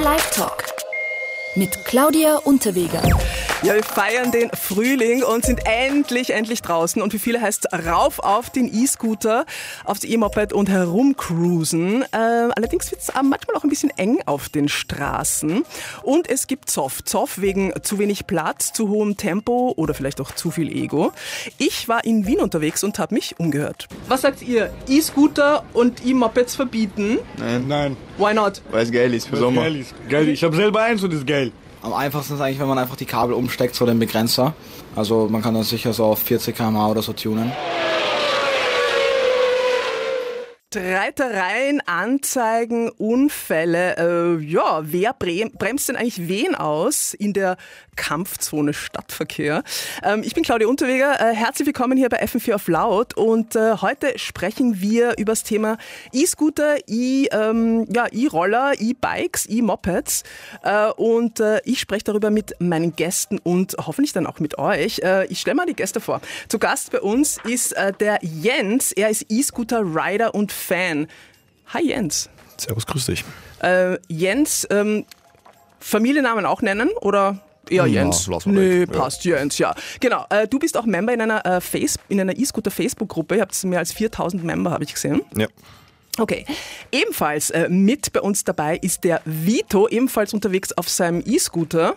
Live-Talk mit Claudia Unterweger. Ja, wir feiern den Frühling und sind endlich draußen. Und für viele heißt es rauf auf den E-Scooter, aufs E-Moped und herumcruisen. Allerdings wird es manchmal auch ein bisschen eng auf den Straßen. Und es gibt Zoff. Zoff wegen zu wenig Platz, zu hohem Tempo oder vielleicht auch zu viel Ego. Ich war in Wien unterwegs und habe mich umgehört. Was sagt ihr? E-Scooter und E-Mopeds verbieten? Nein. Why not? Weil es geil ist für Sommer. Geil. Ich habe selber eins und das ist geil. Am einfachsten ist eigentlich, wenn man einfach die Kabel umsteckt zu dem Begrenzer. Also man kann dann sicher so auf 40 km/h oder so tunen. Streitereien, Anzeigen, Unfälle. Wer bremst denn eigentlich wen aus in der Kampfzone Stadtverkehr? Ich bin Claudia Unterweger. Herzlich willkommen hier bei FM4 auf Laut. Und heute sprechen wir über das Thema E-Scooter, E-Roller, E-Bikes, E-Mopeds. Ich spreche darüber mit meinen Gästen und hoffentlich dann auch mit euch. Ich stelle mal die Gäste vor. Zu Gast bei uns ist der Jens. Er ist E-Scooter-Rider und Fan. Hi Jens. Servus, grüß dich. Jens, Familiennamen auch nennen oder eher Jens? Passt, Jens, ja. Genau, du bist auch Member in einer E-Scooter-Facebook-Gruppe. Ihr habt mehr als 4000 Member, habe ich gesehen. Ja. Okay, ebenfalls mit bei uns dabei ist der Vito, ebenfalls unterwegs auf seinem E-Scooter.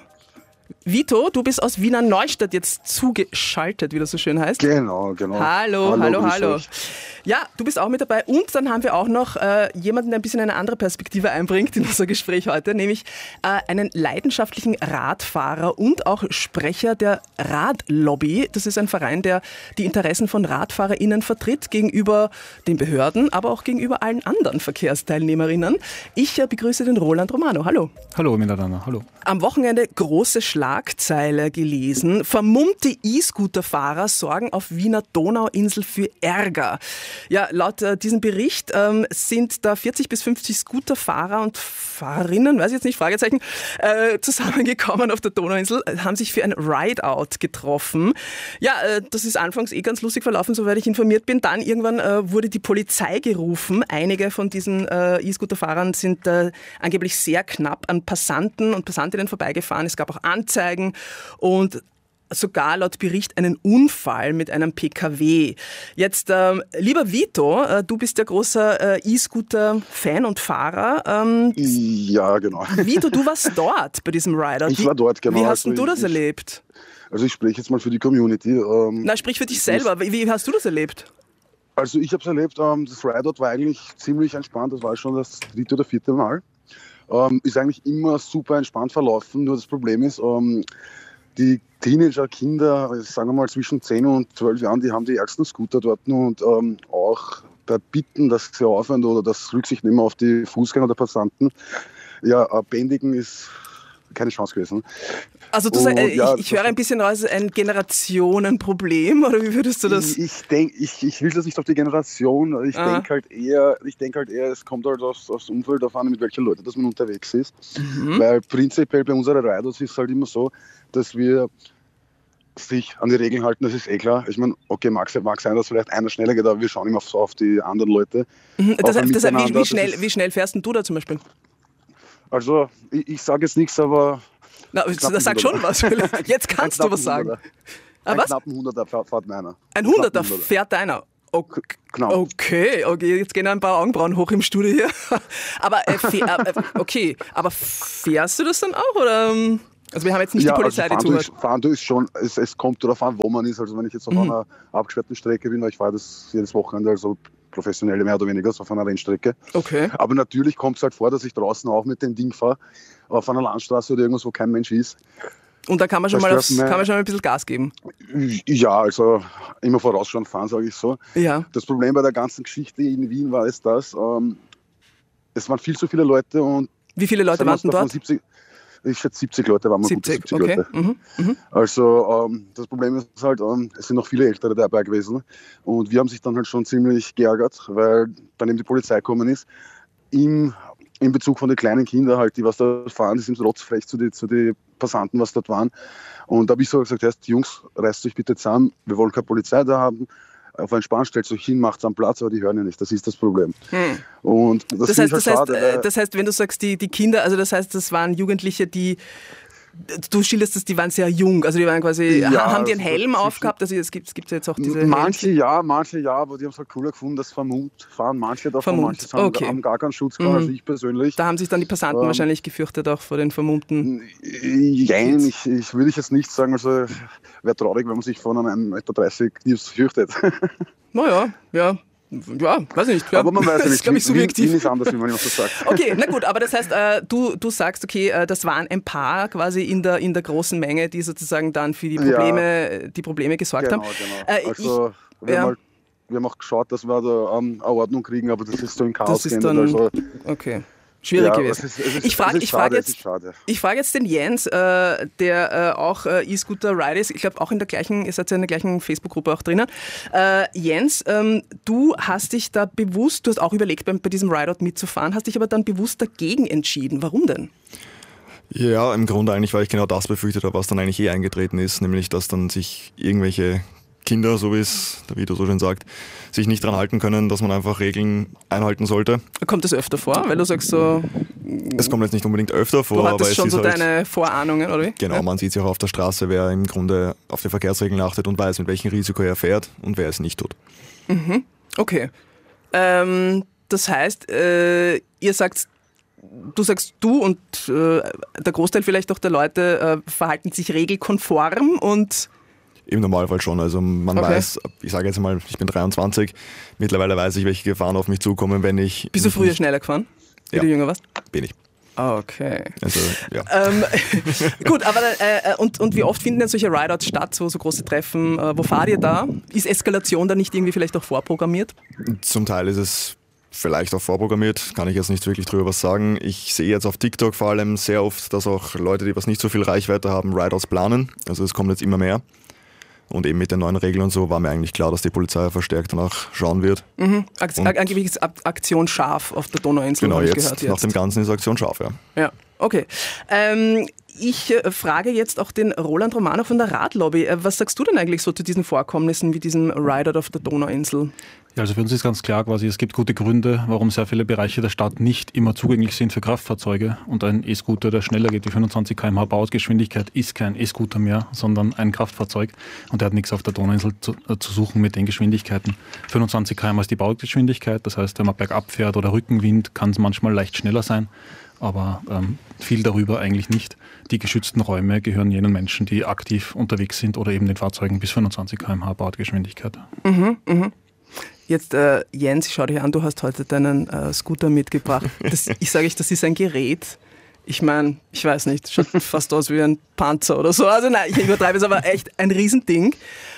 Vito, du bist aus Wiener Neustadt jetzt zugeschaltet, wie das so schön heißt. Genau. Hallo. Ja, du bist auch mit dabei und dann haben wir auch noch jemanden, der ein bisschen eine andere Perspektive einbringt in unser Gespräch heute, nämlich einen leidenschaftlichen Radfahrer und auch Sprecher der Radlobby. Das ist ein Verein, der die Interessen von RadfahrerInnen vertritt gegenüber den Behörden, aber auch gegenüber allen anderen Verkehrsteilnehmerinnen. Ich begrüße den Roland Romano. Hallo. Hallo miteinander, hallo. Am Wochenende große Schlagzeile gelesen. Vermummte E-Scooter-Fahrer sorgen auf Wiener Donauinsel für Ärger. Ja, laut diesem Bericht sind da 40 bis 50 Scooterfahrer und Fahrerinnen, weiß ich jetzt nicht, Fragezeichen, zusammengekommen auf der Donauinsel, haben sich für ein Ride-Out getroffen. Ja, das ist anfangs ganz lustig verlaufen, soweit ich informiert bin. Dann irgendwann wurde die Polizei gerufen. Einige von diesen E-Scooter-Fahrern sind angeblich sehr knapp an Passanten und Passantinnen vorbeigefahren. Es gab auch Anzeigen und sogar laut Bericht einen Unfall mit einem PKW. Jetzt, lieber Vito, du bist ja großer E-Scooter-Fan und Fahrer. Ja, genau. Vito, du warst dort bei diesem Rider. Ich war dort, genau. Wie hast du das erlebt? Also ich spreche jetzt mal für die Community. Sprich für dich selber. Wie hast du das erlebt? Also ich habe es erlebt, das Rideout war eigentlich ziemlich entspannt. Das war schon das 3. oder 4. Mal. Ist eigentlich immer super entspannt verlaufen. Nur das Problem ist, die Teenager, Kinder, sagen wir mal zwischen 10 und 12 Jahren, die haben die ärgsten Scooter dort und auch bei Bitten, dass sie aufhören oder das Rücksicht nehmen auf die Fußgänger oder Passanten, bändigen ist keine Chance gewesen. Also du sagst, ich höre ein bisschen raus, ein Generationenproblem, oder wie würdest du das? Ich will das nicht auf die Generation, ich denke halt eher, es kommt halt aufs Umfeld darauf an, mit welchen Leuten dass man unterwegs ist. Weil prinzipiell bei unseren Riders ist es halt immer so, dass wir sich an die Regeln halten, das ist eh klar. Ich meine, okay, mag sein, dass vielleicht einer schneller geht, aber wir schauen immer auf die anderen Leute. Das heißt, wie schnell fährst denn du da zum Beispiel? Also, ich sage jetzt nichts, aber... das sagt schon was. Jetzt kannst du was sagen. Einen knappen 100er fährt meiner. Ein 100er fährt deiner? Okay, jetzt gehen ein paar Augenbrauen hoch im Studio hier. Aber aber fährst du das dann auch, oder... Also wir haben jetzt nicht die Polizei, die zuhört. Fahren ist schon, es kommt darauf an, wo man ist. Also wenn ich jetzt auf einer abgesperrten Strecke bin, weil ich fahre das jedes Wochenende, also professionell mehr oder weniger, so auf einer Rennstrecke. Okay. Aber natürlich kommt es halt vor, dass ich draußen auch mit dem Ding fahre, auf einer Landstraße oder irgendwas, wo kein Mensch ist. Und da kann man schon mal ein bisschen Gas geben? Ja, also immer vorausschauen fahren, sage ich so. Ja. Das Problem bei der ganzen Geschichte in Wien war es waren viel zu viele Leute. Und wie viele Leute waren dort? 70, ich schätze 70 Leute waren 70 okay. Leute. Also das Problem ist halt, es sind noch viele Ältere dabei gewesen und wir haben sich dann halt schon ziemlich geärgert, weil dann eben die Polizei gekommen ist. In Bezug von den kleinen Kindern halt, die was da fahren, die sind rotzfrech zu den Passanten, was dort waren. Und da habe ich so gesagt, Jungs, reißt euch bitte zusammen, wir wollen keine Polizei da haben. auf ein Spannstellzeug hin, macht es am Platz, aber die hören ja nicht. Das ist das Problem. Und das heißt, schade, das heißt, wenn du sagst, die Kinder, also das heißt, das waren Jugendliche, die, du schilderst das, die waren sehr jung, also die waren quasi, haben die einen Helm aufgehabt? Also es gibt ja jetzt auch diese manche ja, aber die haben es halt cooler gefunden, das fahren manche davon, manche haben gar keinen Schutz gehabt, also ich persönlich. Da haben sich dann die Passanten wahrscheinlich gefürchtet, auch vor den vermummten. Nein, ich würde jetzt nicht sagen, also wäre traurig, wenn man sich von einem 1,30 m Knirps fürchtet. Naja, ja. Ja, weiß nicht. Ja. Aber man weiß ja nicht, das ist, glaube ich, subjektiv. Wien ist anders, wie man immer so sagt. Okay, na gut, aber das heißt, du sagst, okay, das waren ein paar quasi in der großen Menge, die sozusagen dann für die Probleme gesorgt haben. Genau. Also wir haben auch geschaut, dass wir da eine Ordnung kriegen, aber das ist so im Chaos geendet. Also, okay. Schwierig gewesen. Ich frage jetzt den Jens, der auch E-Scooter-Rider ist. Ich glaube auch ihr seid ja in der gleichen Facebook-Gruppe auch drinnen. Jens, du hast dich da bewusst, du hast auch überlegt, bei diesem Rideout mitzufahren, hast dich aber dann bewusst dagegen entschieden. Warum denn? Ja, im Grunde eigentlich, weil ich genau das befürchtet habe, was dann eigentlich eingetreten ist, nämlich dass dann sich irgendwelche Kinder, so wie es der Vito so schön sagt, sich nicht dran halten können, dass man einfach Regeln einhalten sollte. Kommt das öfter vor, weil du sagst so... Es kommt jetzt nicht unbedingt öfter vor, aber es ist schon so halt, deine Vorahnungen, oder wie? Genau, ja. Man sieht sich auch auf der Straße, wer im Grunde auf die Verkehrsregeln achtet und weiß, mit welchem Risiko er fährt und wer es nicht tut. Mhm. Okay. Das heißt, du und der Großteil vielleicht auch der Leute verhalten sich regelkonform und... Im Normalfall schon. Also man weiß, ich sage jetzt mal, ich bin 23, mittlerweile weiß ich, welche Gefahren auf mich zukommen, wenn ich... Bist du früher schneller gefahren, wie du jünger warst? Bin ich. Okay. Also, ja. Gut, aber und wie oft finden denn solche Rideouts statt, so große Treffen? Wo fahrt ihr da? Ist Eskalation da nicht irgendwie vielleicht auch vorprogrammiert? Zum Teil ist es vielleicht auch vorprogrammiert, kann ich jetzt nicht wirklich drüber was sagen. Ich sehe jetzt auf TikTok vor allem sehr oft, dass auch Leute, die was nicht so viel Reichweite haben, Rideouts planen. Also es kommt jetzt immer mehr. Und eben mit den neuen Regeln und so war mir eigentlich klar, dass die Polizei verstärkt danach schauen wird. Mhm. Angeblich ist Aktion scharf auf der Donauinsel. Genau, jetzt nach dem Ganzen ist Aktion scharf, ja. Ja, okay. Ich frage jetzt auch den Roland Romano von der Radlobby. Was sagst du denn eigentlich so zu diesen Vorkommnissen wie diesem Rideout auf der Donauinsel? Ja, also für uns ist ganz klar quasi, es gibt gute Gründe, warum sehr viele Bereiche der Stadt nicht immer zugänglich sind für Kraftfahrzeuge. Und ein E-Scooter, der schneller geht wie 25 km/h Baugeschwindigkeit, ist kein E-Scooter mehr, sondern ein Kraftfahrzeug. Und der hat nichts auf der Donauinsel zu suchen mit den Geschwindigkeiten. 25 km/h ist die Baugeschwindigkeit, das heißt, wenn man bergab fährt oder Rückenwind, kann es manchmal leicht schneller sein. Aber viel darüber eigentlich nicht. Die geschützten Räume gehören jenen Menschen, die aktiv unterwegs sind oder eben den Fahrzeugen bis 25 km/h Bordgeschwindigkeit. Jetzt, Jens, ich schau dich an, du hast heute deinen Scooter mitgebracht. Das ist ein Gerät. Ich meine, ich weiß nicht, schaut fast aus wie ein Panzer oder so. Also nein, ich übertreibe es, aber echt ein Riesending.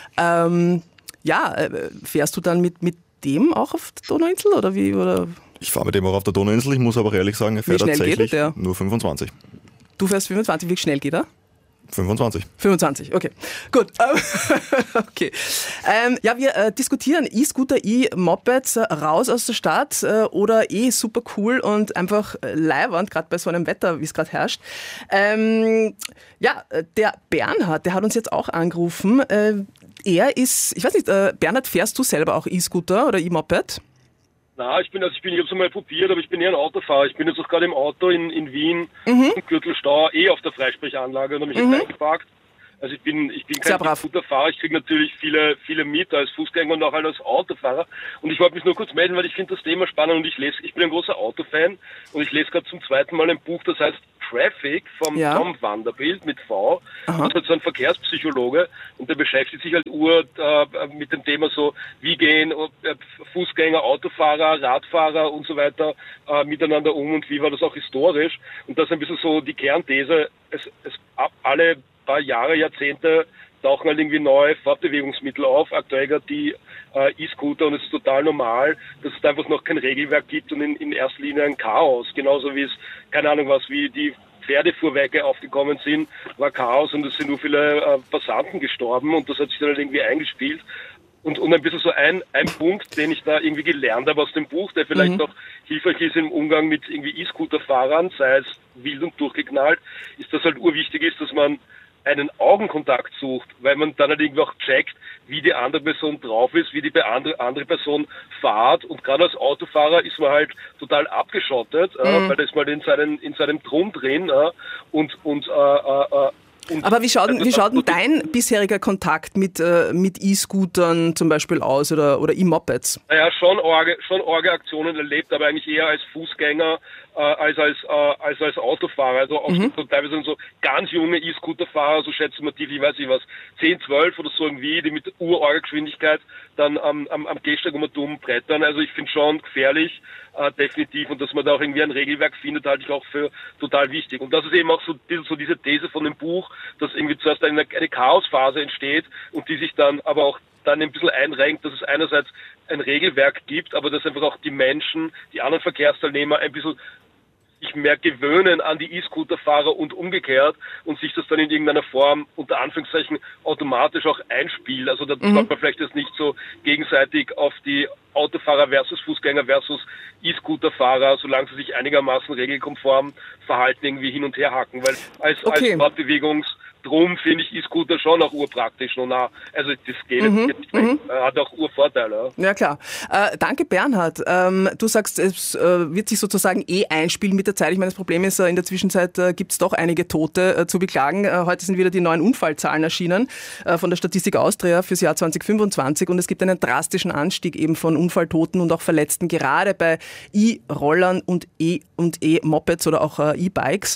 Fährst du dann mit dem auch auf der Donauinsel oder wie? Oder? Ich fahre mit dem auch auf der Donauinsel. Ich muss aber ehrlich sagen, er fährt tatsächlich nur 25. Du fährst 25, wie schnell geht er? 25. 25, okay. Gut. Okay. Wir diskutieren E-Scooter, E-Mopeds raus aus der Stadt oder super cool und einfach leiwand, gerade bei so einem Wetter, wie es gerade herrscht. Der Bernhard, der hat uns jetzt auch angerufen. Er ist, ich weiß nicht, Bernhard, fährst du selber auch E-Scooter oder E-Moped? Na, ich habe es einmal probiert, aber ich bin eher ein Autofahrer. Ich bin jetzt auch gerade im Auto in Wien, im Gürtelstau, auf der Freisprechanlage und habe mich jetzt eingeparkt. Also ich bin kein Scooterfahrer, ich kriege natürlich viele mit als Fußgänger und auch als Autofahrer. Und ich wollte mich nur kurz melden, weil ich finde das Thema spannend und ich bin ein großer Autofan und ich lese gerade zum zweiten Mal ein Buch, das heißt Traffic vom Tom Vanderbilt mit V. Das ist halt so ein Verkehrspsychologe und der beschäftigt sich halt mit dem Thema so, wie gehen Fußgänger, Autofahrer, Radfahrer und so weiter miteinander um und wie war das auch historisch. Und das ist ein bisschen so die Kernthese, es alle paar Jahre, Jahrzehnte tauchen halt irgendwie neue Fortbewegungsmittel auf, aktuell gerade die E-Scooter und es ist total normal, dass es da einfach noch kein Regelwerk gibt und in erster Linie ein Chaos, genauso wie es, keine Ahnung was, wie die Pferdefuhrwerke aufgekommen sind, war Chaos und es sind nur viele Passanten gestorben und das hat sich dann halt irgendwie eingespielt. Und ein bisschen so ein Punkt, den ich da irgendwie gelernt habe aus dem Buch, der vielleicht auch hilfreich ist im Umgang mit irgendwie E-Scooter-Fahrern, sei es wild und durchgeknallt, ist, dass halt urwichtig ist, dass man einen Augenkontakt sucht, weil man dann halt irgendwie auch checkt, wie die andere Person drauf ist, wie die andere Person fährt. Und gerade als Autofahrer ist man halt total abgeschottet, weil da ist man in seinem Drum drin. Aber wie schaut denn dein bisheriger Kontakt mit E-Scootern zum Beispiel aus oder E-Mopeds? Naja, schon arge Aktionen erlebt, aber eigentlich eher als Fußgänger als Autofahrer. Also auch so teilweise so ganz junge E-Scooter-Fahrer, so schätzen wir die, ich weiß nicht was, 10, 12 oder so irgendwie, die mit urarger Geschwindigkeit dann am Gehsteig dumm brettern. Also ich finde schon gefährlich, definitiv. Und dass man da auch irgendwie ein Regelwerk findet, halte ich auch für total wichtig. Und das ist eben auch so diese These von dem Buch, dass irgendwie zuerst eine Chaosphase entsteht und die sich dann aber auch dann ein bisschen einrenkt, dass es einerseits ein Regelwerk gibt, aber dass einfach auch die Menschen, die anderen Verkehrsteilnehmer ein bisschen sich mehr gewöhnen an die E-Scooter-Fahrer und umgekehrt und sich das dann in irgendeiner Form unter Anführungszeichen automatisch auch einspielt. Also da sollte man vielleicht jetzt nicht so gegenseitig auf die Autofahrer versus Fußgänger versus E-Scooter-Fahrer, solange sie sich einigermaßen regelkonform verhalten, irgendwie hin und her hacken, weil als Fortbewegungsdrum finde ich E-Scooter schon auch urpraktisch. Also das geht hat auch Urvorteile. Ja klar. Danke Bernhard. Du sagst, es wird sich sozusagen einspielen mit der Zeit. Ich meine, das Problem ist, in der Zwischenzeit gibt es doch einige Tote zu beklagen. Heute sind wieder die neuen Unfallzahlen erschienen von der Statistik Austria fürs Jahr 2025 und es gibt einen drastischen Anstieg eben von Unfalltoten und auch Verletzten, gerade bei E-Rollern und E-Mopeds oder auch E-Bikes.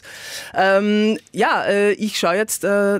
Ich schaue jetzt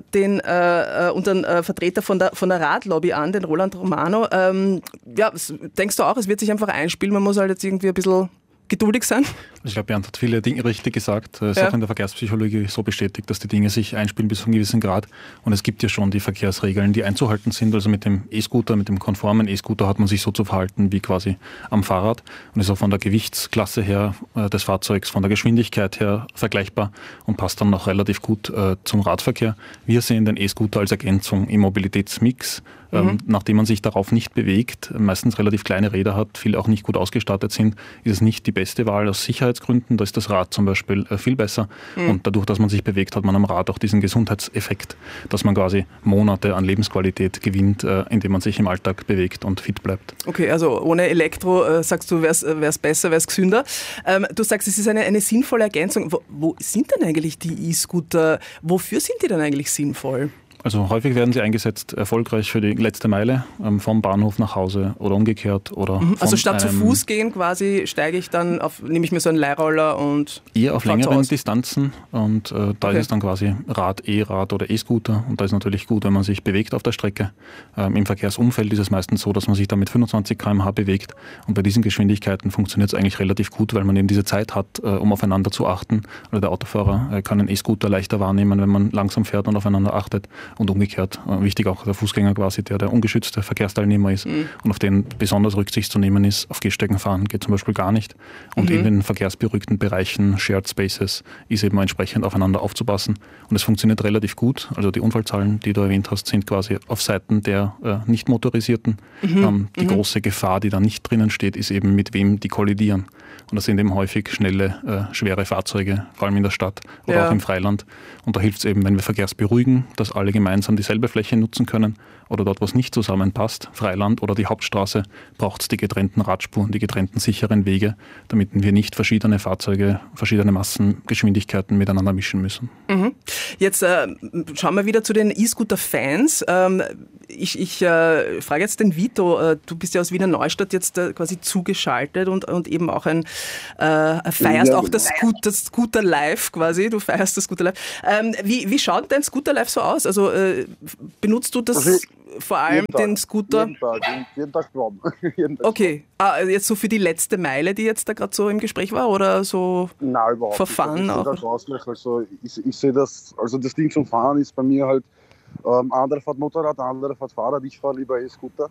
unseren Vertreter von der Radlobby an, den Roland Romano. Denkst du auch, es wird sich einfach einspielen, man muss halt jetzt irgendwie ein bisschen geduldig sein? Ich glaube, Bernd hat viele Dinge richtig gesagt. Es ist auch in der Verkehrspsychologie so bestätigt, dass die Dinge sich einspielen bis zu einem gewissen Grad. Und es gibt ja schon die Verkehrsregeln, die einzuhalten sind. Also mit dem E-Scooter, mit dem konformen E-Scooter hat man sich so zu verhalten wie quasi am Fahrrad. Und ist auch von der Gewichtsklasse her des Fahrzeugs, von der Geschwindigkeit her vergleichbar und passt dann noch relativ gut zum Radverkehr. Wir sehen den E-Scooter als Ergänzung im Mobilitätsmix. Nachdem man sich darauf nicht bewegt, meistens relativ kleine Räder hat, viele auch nicht gut ausgestattet sind, ist es nicht die beste Wahl aus Sicherheitsgründen. Da ist das Rad zum Beispiel viel besser. Und dadurch, dass man sich bewegt, hat man am Rad auch diesen Gesundheitseffekt, dass man quasi Monate an Lebensqualität gewinnt, indem man sich im Alltag bewegt und fit bleibt. Okay, also ohne Elektro sagst du, wär's besser, wär's gesünder. Du sagst, es ist eine sinnvolle Ergänzung. Wo sind denn eigentlich die E-Scooter? Wofür sind die denn eigentlich sinnvoll? Also häufig werden sie eingesetzt erfolgreich für die letzte Meile vom Bahnhof nach Hause oder umgekehrt. Oder also statt zu Fuß gehen quasi steige ich dann nehme ich mir so einen Leihroller und eher auf längeren Distanzen und da ist es dann quasi Rad, E-Rad oder E-Scooter und da ist natürlich gut, wenn man sich bewegt auf der Strecke. Im Verkehrsumfeld ist es meistens so, dass man sich da mit 25 km/h bewegt und bei diesen Geschwindigkeiten funktioniert es eigentlich relativ gut, weil man eben diese Zeit hat, um aufeinander zu achten. Also der Autofahrer kann einen E-Scooter leichter wahrnehmen, wenn man langsam fährt und aufeinander achtet. Und umgekehrt, wichtig auch der Fußgänger quasi, der ungeschützte Verkehrsteilnehmer ist und auf den besonders Rücksicht zu nehmen ist. Auf Gehstecken fahren geht zum Beispiel gar nicht. Und in den verkehrsberuhigten Bereichen, Shared Spaces, ist eben entsprechend aufeinander aufzupassen. Und es funktioniert relativ gut. Also die Unfallzahlen, die du erwähnt hast, sind quasi auf Seiten der nicht motorisierten. Die große Gefahr, die da nicht drinnen steht, ist eben mit wem die kollidieren. Und das sind eben häufig schnelle, schwere Fahrzeuge, vor allem in der Stadt oder auch im Freiland. Und da hilft es eben, wenn wir verkehrsberuhigen, dass alle gemeinsam dieselbe Fläche nutzen können. Oder dort, was nicht zusammenpasst, Freiland oder die Hauptstraße, braucht es die getrennten Radspuren, die getrennten sicheren Wege, damit wir nicht verschiedene Fahrzeuge, verschiedene Massengeschwindigkeiten miteinander mischen müssen. Jetzt schauen wir wieder zu den E-Scooter-Fans. Ich frage jetzt den Vito, du bist ja aus Wiener Neustadt jetzt quasi zugeschaltet und eben auch feierst auch das Scooter Life quasi, du feierst das Scooter Life. Wie schaut dein Scooter Life so aus? Also benutzt du das vor allem den Scooter? Jeden Tag Scrum. Okay, jetzt so für die letzte Meile, die jetzt da gerade so im Gespräch war oder so? Nein, überhaupt nicht. Verfahren auch? Also ich sehe das, also das Ding zum Fahren ist bei mir halt, andere fährt Motorrad, andere fährt Fahrrad, ich fahre lieber E-Scooter.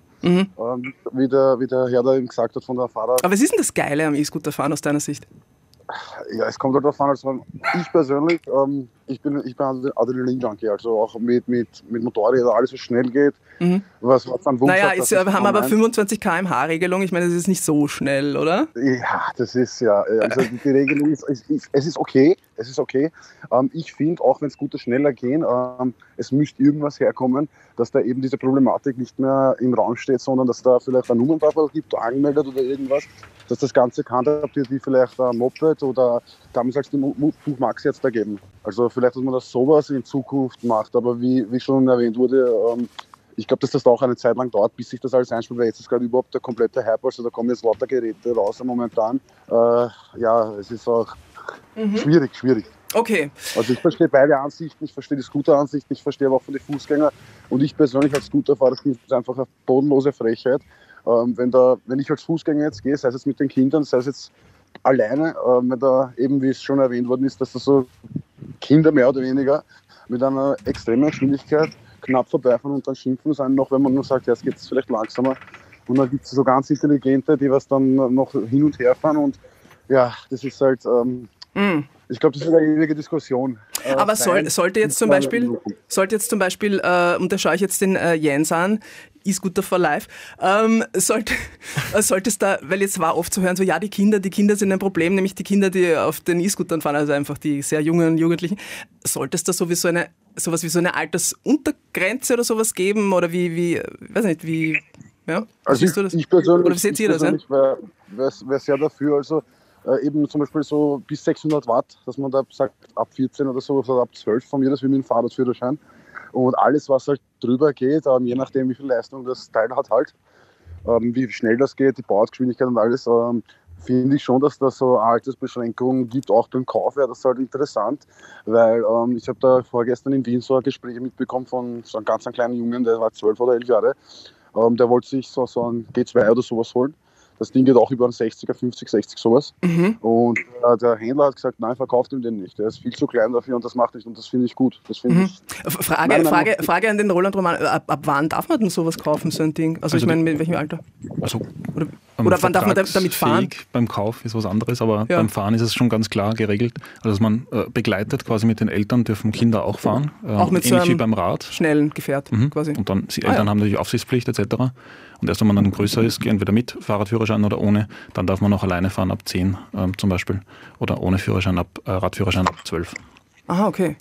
Wie der Herr da eben gesagt hat von der Fahrrad. Aber was ist denn das Geile am E-Scooter fahren aus deiner Sicht? Ja, es kommt halt darauf an, also ich persönlich Ich bin Adrenalin-Junkie, also auch mit Motorrädern, alles was schnell geht. Was dann Wunsch Naja, hat, wir haben aber 25 km/h-Regelung. Ich meine, das ist nicht so schnell, oder? Ja, das ist ja, also die Regelung ist, es ist okay. Ich finde, auch wenn Scooter schneller gehen, es müsste irgendwas herkommen, dass da eben diese Problematik nicht mehr im Raum steht, sondern dass da vielleicht ein Nummerntafel gibt, angemeldet oder irgendwas, dass das Ganze gehandhabt wird, wie vielleicht ein Moped oder damals als die Buch Max jetzt da geben. Also vielleicht, dass man das sowas in Zukunft macht, aber wie schon erwähnt wurde, ich glaube, dass das da auch eine Zeit lang dauert, bis sich das alles einspielt, weil jetzt ist gerade überhaupt der komplette Hype, also da kommen jetzt lauter Geräte raus momentan. Es ist auch schwierig. Okay. Also ich verstehe beide Ansichten, ich verstehe die Scooter-Ansicht, ich verstehe aber auch von den Fußgängern und ich persönlich als Scooterfahrer finde es einfach eine bodenlose Frechheit. Wenn ich als Fußgänger jetzt gehe, sei es jetzt mit den Kindern, sei es jetzt alleine, wenn da eben, wie es schon erwähnt worden ist, dass da so Kinder mehr oder weniger mit einer extremen Geschwindigkeit knapp vorbeifahren und dann schimpfen sind, noch wenn man nur sagt, ja, es geht vielleicht langsamer. Und dann gibt es so ganz Intelligente, die was dann noch hin und her fahren und ja, das ist halt, ich glaube, das ist eine ewige Diskussion. Aber sollte jetzt zum Beispiel, und da schaue ich jetzt den Jens an, E-Scooter for Life, sollte es da, weil jetzt war oft zu hören, so ja, die Kinder sind ein Problem, nämlich die Kinder, die auf den E-Scootern fahren, also einfach die sehr jungen Jugendlichen. Sollte es da sowas wie so eine Altersuntergrenze oder sowas geben? Oder wie ja? Also siehst du das? Ich persönlich, oder wie seht ihr das? wäre sehr dafür, also eben zum Beispiel so bis 600 Watt, dass man da sagt, ab 14 oder so, oder ab 12 von mir, das wie mit dem Fahrradführerschein. Und alles, was halt drüber geht, je nachdem, wie viel Leistung das Teil hat halt, wie schnell das geht, die Bordgeschwindigkeit und alles, finde ich schon, dass da so Altersbeschränkungen gibt. Auch beim Kauf wäre das halt interessant, weil ich habe da vorgestern in Wien so ein Gespräch mitbekommen von so einem ganz kleinen Jungen, der war 12 oder 11 Jahre, der wollte sich so ein G2 oder sowas holen. Das Ding geht auch über einen 60er, 50, 60, sowas. Und der Händler hat gesagt, nein, verkauft ihm den nicht. Der ist viel zu klein dafür und das macht nicht. Und das finde ich gut. Das finde ich Frage an den Roland Roman. Ab wann darf man denn sowas kaufen, so ein Ding? Also ich meine, mit welchem Alter? Oder wann darf man damit fahren? Beim Kauf ist was anderes, aber beim Fahren ist es schon ganz klar geregelt. Also dass man begleitet quasi mit den Eltern, dürfen Kinder auch fahren. Auch mit ähnlich wie beim Rad. Schnellen Gefährt quasi. Und dann die Eltern haben natürlich Aufsichtspflicht etc. Und erst wenn man dann größer ist, entweder mit Fahrradführerschein oder ohne, dann darf man auch alleine fahren ab 10 zum Beispiel. Oder ohne Führerschein, Radführerschein ab 12. Aha, okay.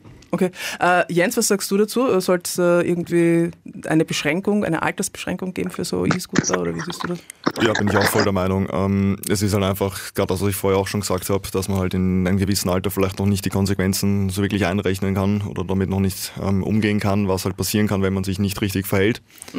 Jens, was sagst du dazu? Sollte es irgendwie eine Beschränkung, eine Altersbeschränkung geben für so E-Scooter oder wie siehst du das? Ja, bin ich auch voll der Meinung. Es ist halt einfach, gerade das, was ich vorher auch schon gesagt habe, dass man halt in einem gewissen Alter vielleicht noch nicht die Konsequenzen so wirklich einrechnen kann oder damit noch nicht umgehen kann, was halt passieren kann, wenn man sich nicht richtig verhält.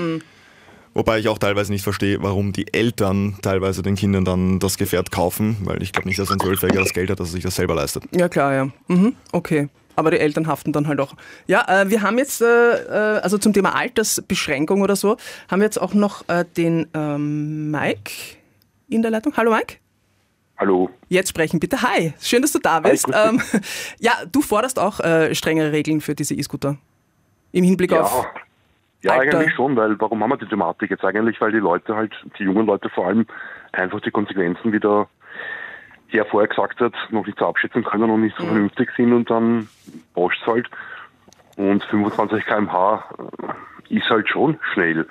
Wobei ich auch teilweise nicht verstehe, warum die Eltern teilweise den Kindern dann das Gefährt kaufen, weil ich glaube nicht, dass ein 12-Jähriger das Geld hat, dass er sich das selber leistet. Ja, klar, ja. Okay. Aber die Eltern haften dann halt auch. Ja, wir haben jetzt, also zum Thema Altersbeschränkung oder so, haben wir jetzt auch noch den Mike in der Leitung. Hallo Mike. Hallo. Jetzt sprechen bitte. Hi, schön, dass du da bist. Ja, du forderst auch strengere Regeln für diese E-Scooter im Hinblick auf Ja, Alter. eigentlich schon, weil warum haben wir die Thematik jetzt eigentlich? Weil die Leute halt, die jungen Leute vor allem, einfach die Konsequenzen, wie der Herr vorher gesagt hat, noch nicht so abschätzen können und nicht so vernünftig sind und dann brauchst du halt. Und 25 km/h ist halt schon schnell.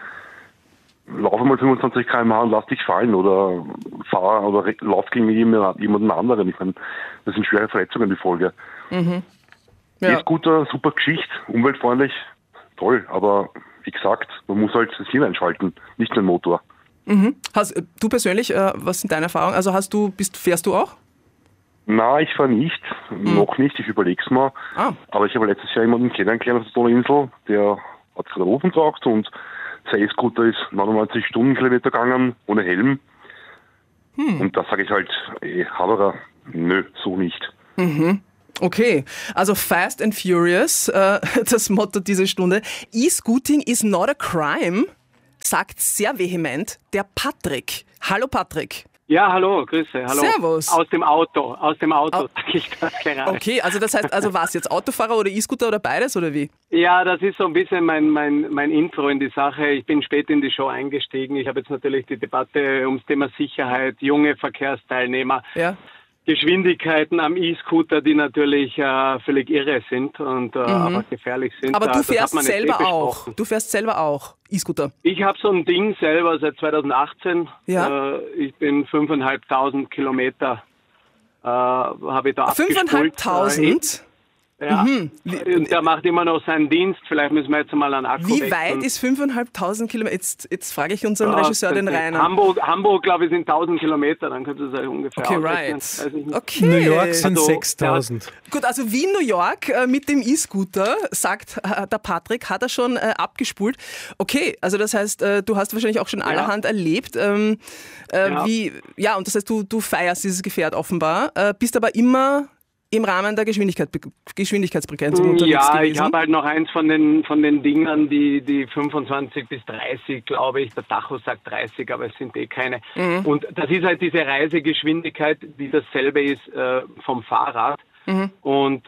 Lauf mal 25 km/h und lass dich fallen oder fahr oder lauf gegen jemanden anderen. Ich meine, das sind schwere Verletzungen die Folge. Ja. E-Scooter, super Geschichte, umweltfreundlich, toll, aber wie gesagt, man muss halt das Hirn einschalten, nicht den Motor. Du persönlich, was sind deine Erfahrungen? Also fährst du auch? Nein, ich fahre nicht, noch nicht, ich überlege es mal. Aber ich habe letztes Jahr jemanden kennengelernt auf der Donauinsel, der hat gerade Ofen geraucht und sein E-Scooter ist 99 Stundenkilometer gegangen, ohne Helm. Und da sage ich halt, Haberer, nö, so nicht. Okay, also Fast and Furious, das Motto dieser Stunde. E-Scooting is not a crime, sagt sehr vehement der Patrick. Hallo Patrick. Ja, hallo, Grüße, hallo. Servus. Aus dem Auto sage ich das gerade. Okay, also das heißt, was jetzt, Autofahrer oder E-Scooter oder beides oder wie? Ja, das ist so ein bisschen mein Intro in die Sache. Ich bin spät in die Show eingestiegen. Ich habe jetzt natürlich die Debatte ums Thema Sicherheit, junge Verkehrsteilnehmer. Ja. Geschwindigkeiten am E-Scooter, die natürlich völlig irre sind und aber gefährlich sind. Aber du fährst selber auch. Du fährst selber auch E-Scooter. Ich habe so ein Ding selber seit 2018. Ja. Ich bin 5.500 Kilometer habe ich da abgespult. 5.500? Ja, und der macht immer noch seinen Dienst. Vielleicht müssen wir jetzt mal einen Akku wechseln. Wie weit ist 5.500 Kilometer? Jetzt frage ich unseren Regisseur, den Rainer. Hamburg, glaube ich, sind 1.000 Kilometer. Dann könnt ihr es ungefähr ausrechnen. Okay. New York sind 6.000. Gut, also Wien, New York mit dem E-Scooter, sagt der Patrick, hat er schon abgespult. Okay, also das heißt, du hast wahrscheinlich auch schon allerhand erlebt. Und das heißt, du feierst dieses Gefährt offenbar, bist aber immer im Rahmen der Geschwindigkeitsbegrenzung unterwegs gewesen. Ich habe halt noch eins von den Dingern, die 25 bis 30, glaube ich. Der Tacho sagt 30, aber es sind keine. Und das ist halt diese Reisegeschwindigkeit, die dasselbe ist vom Fahrrad. Und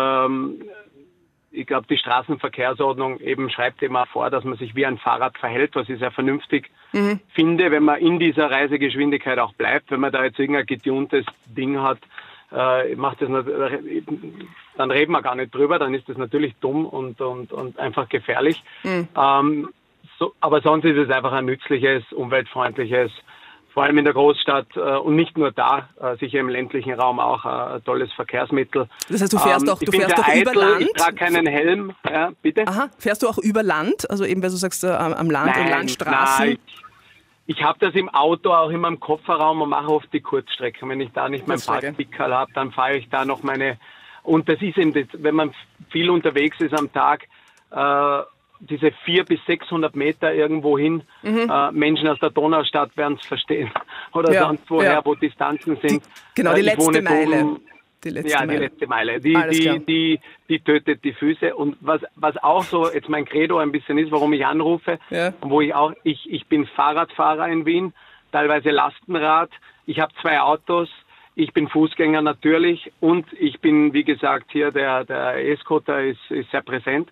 ich glaube, die Straßenverkehrsordnung eben schreibt immer vor, dass man sich wie ein Fahrrad verhält, was ich sehr vernünftig finde, wenn man in dieser Reisegeschwindigkeit auch bleibt. Wenn man da jetzt irgendein getuntes Ding hat, macht das dann reden wir gar nicht drüber, dann ist das natürlich dumm und einfach gefährlich. Aber sonst ist es einfach ein nützliches, umweltfreundliches, vor allem in der Großstadt und nicht nur da, sicher im ländlichen Raum auch ein tolles Verkehrsmittel. Das heißt, du fährst doch über Land? Ich trage keinen Helm, ja, bitte. Aha, fährst du auch über Land? Also eben, weil du sagst, am Land und Landstraßen? Nein, ich habe das im Auto auch immer im Kofferraum und mache oft die Kurzstrecken. Wenn ich da nicht mein Parkpickerl habe, dann fahre ich da noch meine... Und das ist eben, wenn man viel unterwegs ist am Tag, diese 400 bis 600 Meter irgendwo hin, Menschen aus der Donaustadt werden es verstehen. Oder sonst woher, wo Distanzen sind. Die letzte Meile. Die letzte Meile. Die tötet die Füße. Und was auch so jetzt mein Credo ein bisschen ist, warum ich anrufe, wo ich bin Fahrradfahrer in Wien, teilweise Lastenrad. Ich habe 2 Autos. Ich bin Fußgänger natürlich und ich bin, wie gesagt, hier der E-Scooter ist sehr präsent.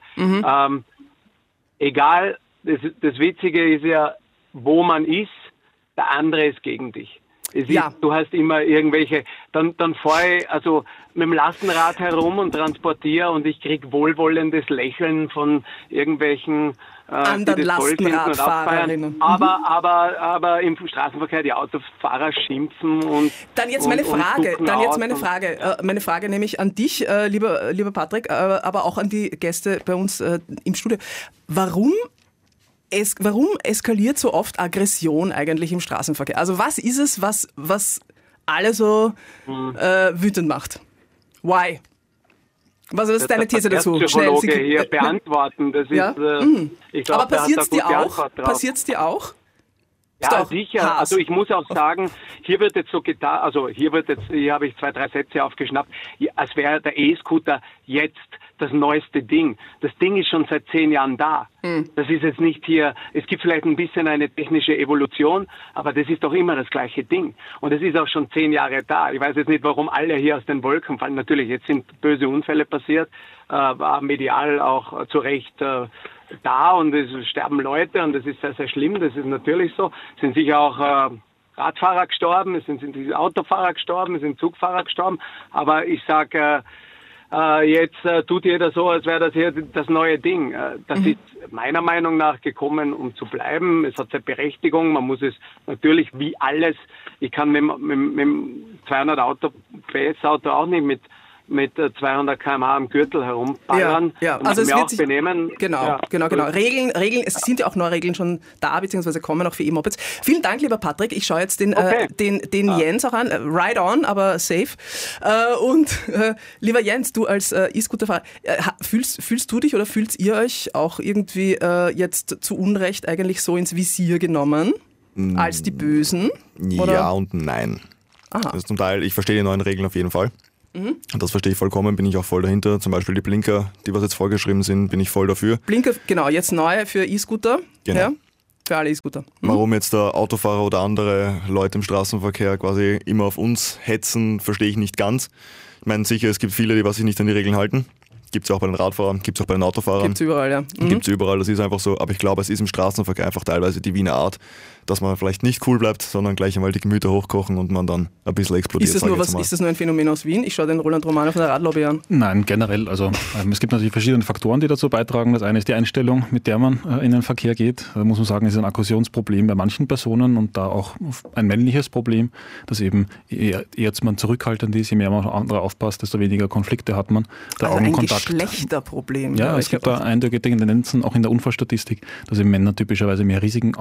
Egal, das Witzige ist ja, wo man ist, der andere ist gegen dich. Du hast immer irgendwelche, dann fahre ich also mit dem Lastenrad herum und transportiere und ich kriege wohlwollendes Lächeln von irgendwelchen anderen Lastenradfahrerinnen. Aber im Straßenverkehr die Autofahrer schimpfen und Dann jetzt meine Frage. Meine Frage nämlich an dich, lieber Patrick, aber auch an die Gäste bei uns im Studio. Warum eskaliert so oft Aggression eigentlich im Straßenverkehr? Also was ist es, was alle so wütend macht? Why? Was ist deine These dazu? Schnell, hier beantworten. Das ist, ich glaub, aber passiert es dir auch? Ja, sicher. Hass. Also ich muss auch sagen, hier wird jetzt so getan, hier habe ich 2, 3 Sätze aufgeschnappt, als wäre der E-Scooter jetzt das neueste Ding. Das Ding ist schon seit 10 Jahren da. Das ist jetzt nicht hier, es gibt vielleicht ein bisschen eine technische Evolution, aber das ist doch immer das gleiche Ding. Und es ist auch schon 10 Jahre da. Ich weiß jetzt nicht, warum alle hier aus den Wolken fallen. Natürlich, jetzt sind böse Unfälle passiert, war medial auch zu Recht da und es sterben Leute und das ist sehr, sehr schlimm, das ist natürlich so. Es sind sicher auch Radfahrer gestorben, es sind Autofahrer gestorben, es sind Zugfahrer gestorben, aber ich sage, jetzt tut jeder so, als wäre das hier das neue Ding. Das ist meiner Meinung nach gekommen, um zu bleiben. Es hat seine Berechtigung, man muss es natürlich wie alles, ich kann mit 200 PS Auto auch nicht mit 200 km/h am Gürtel herumballern. Ja. Also es wird sich benehmen. Genau. Regeln, es sind ja auch neue Regeln schon da, beziehungsweise kommen auch für E-Mopeds. Vielen Dank, lieber Patrick. Ich schaue jetzt den Jens auch an. Ride on, aber safe. Lieber Jens, du als E-Scooter-Fahrer, fühlst du dich oder fühlt ihr euch auch irgendwie jetzt zu Unrecht eigentlich so ins Visier genommen als die Bösen? Oder? Ja und nein. Aha. Also zum Teil, ich verstehe die neuen Regeln auf jeden Fall. Und das verstehe ich vollkommen, bin ich auch voll dahinter. Zum Beispiel die Blinker, die was jetzt vorgeschrieben sind, bin ich voll dafür. Blinker, genau, jetzt neu für E-Scooter. Genau. Ja, für alle E-Scooter. Warum jetzt der Autofahrer oder andere Leute im Straßenverkehr quasi immer auf uns hetzen, verstehe ich nicht ganz. Ich meine, sicher, es gibt viele, die was sich nicht an die Regeln halten. Gibt es auch bei den Radfahrern, gibt es auch bei den Autofahrern. Gibt es überall, ja. Gibt es überall, das ist einfach so. Aber ich glaube, es ist im Straßenverkehr einfach teilweise die Wiener Art, dass man vielleicht nicht cool bleibt, sondern gleich einmal die Gemüter hochkochen und man dann ein bisschen explodiert. Ist das nur ein Phänomen aus Wien? Ich schaue den Roland Romano von der Radlobby an. Nein, generell. Also es gibt natürlich verschiedene Faktoren, die dazu beitragen. Das eine ist die Einstellung, mit der man in den Verkehr geht. Da muss man sagen, es ist ein Aggressionsproblem bei manchen Personen und da auch ein männliches Problem, dass eben je jetzt man zurückhaltend ist, je mehr man auf andere aufpasst, desto weniger Konflikte hat man. Der also Augenkontakt. Ein Geschlechterproblem. Ja, es gibt da eindeutige Tendenzen, auch in der Unfallstatistik, dass eben Männer typischerweise mehr Risiken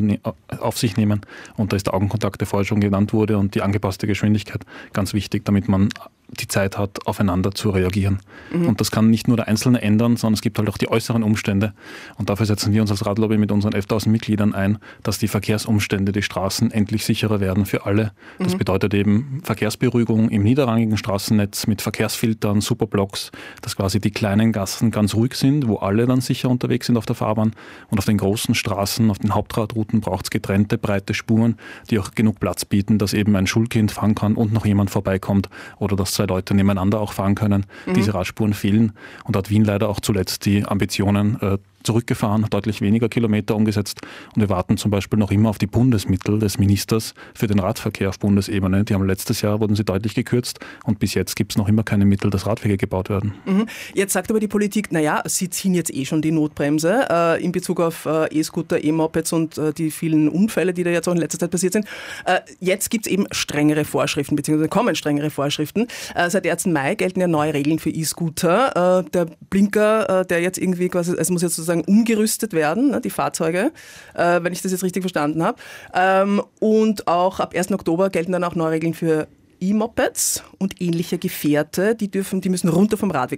auf sich nehmen. Und da ist der Augenkontakt, der vorher schon genannt wurde, und die angepasste Geschwindigkeit ganz wichtig, damit man die Zeit hat, aufeinander zu reagieren. Und das kann nicht nur der Einzelne ändern, sondern es gibt halt auch die äußeren Umstände. Und dafür setzen wir uns als Radlobby mit unseren 11.000 Mitgliedern ein, dass die Verkehrsumstände, die Straßen endlich sicherer werden für alle. Das bedeutet eben Verkehrsberuhigung im niederrangigen Straßennetz mit Verkehrsfiltern, Superblocks, dass quasi die kleinen Gassen ganz ruhig sind, wo alle dann sicher unterwegs sind auf der Fahrbahn. Und auf den großen Straßen, auf den Hauptradrouten braucht es getrennte, breite Spuren, die auch genug Platz bieten, dass eben ein Schulkind fahren kann und noch jemand vorbeikommt oder dass zwei Leute nebeneinander auch fahren können. Diese Radspuren fehlen und hat Wien leider auch zuletzt die Ambitionen zurückgefahren, deutlich weniger Kilometer umgesetzt. Und wir warten zum Beispiel noch immer auf die Bundesmittel des Ministers für den Radverkehr auf Bundesebene. Die haben letztes Jahr, wurden sie deutlich gekürzt und bis jetzt gibt es noch immer keine Mittel, dass Radwege gebaut werden. Jetzt sagt aber die Politik, naja, sie ziehen jetzt schon die Notbremse in Bezug auf E-Scooter, E-Mopeds und die vielen Unfälle, die da jetzt auch in letzter Zeit passiert sind. Jetzt gibt es eben strengere Vorschriften, beziehungsweise kommen strengere Vorschriften. Seit 1. Mai gelten ja neue Regeln für E-Scooter. Der Blinker, der jetzt irgendwie quasi, es muss jetzt sozusagen umgerüstet werden, ne, die Fahrzeuge, wenn ich das jetzt richtig verstanden habe. Und auch ab 1. Oktober gelten dann auch neue Regeln für E-Mopeds und ähnliche Gefährte, die müssen runter vom Radweg.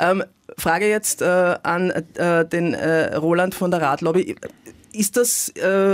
Frage jetzt an den Roland von der Radlobby. Ist das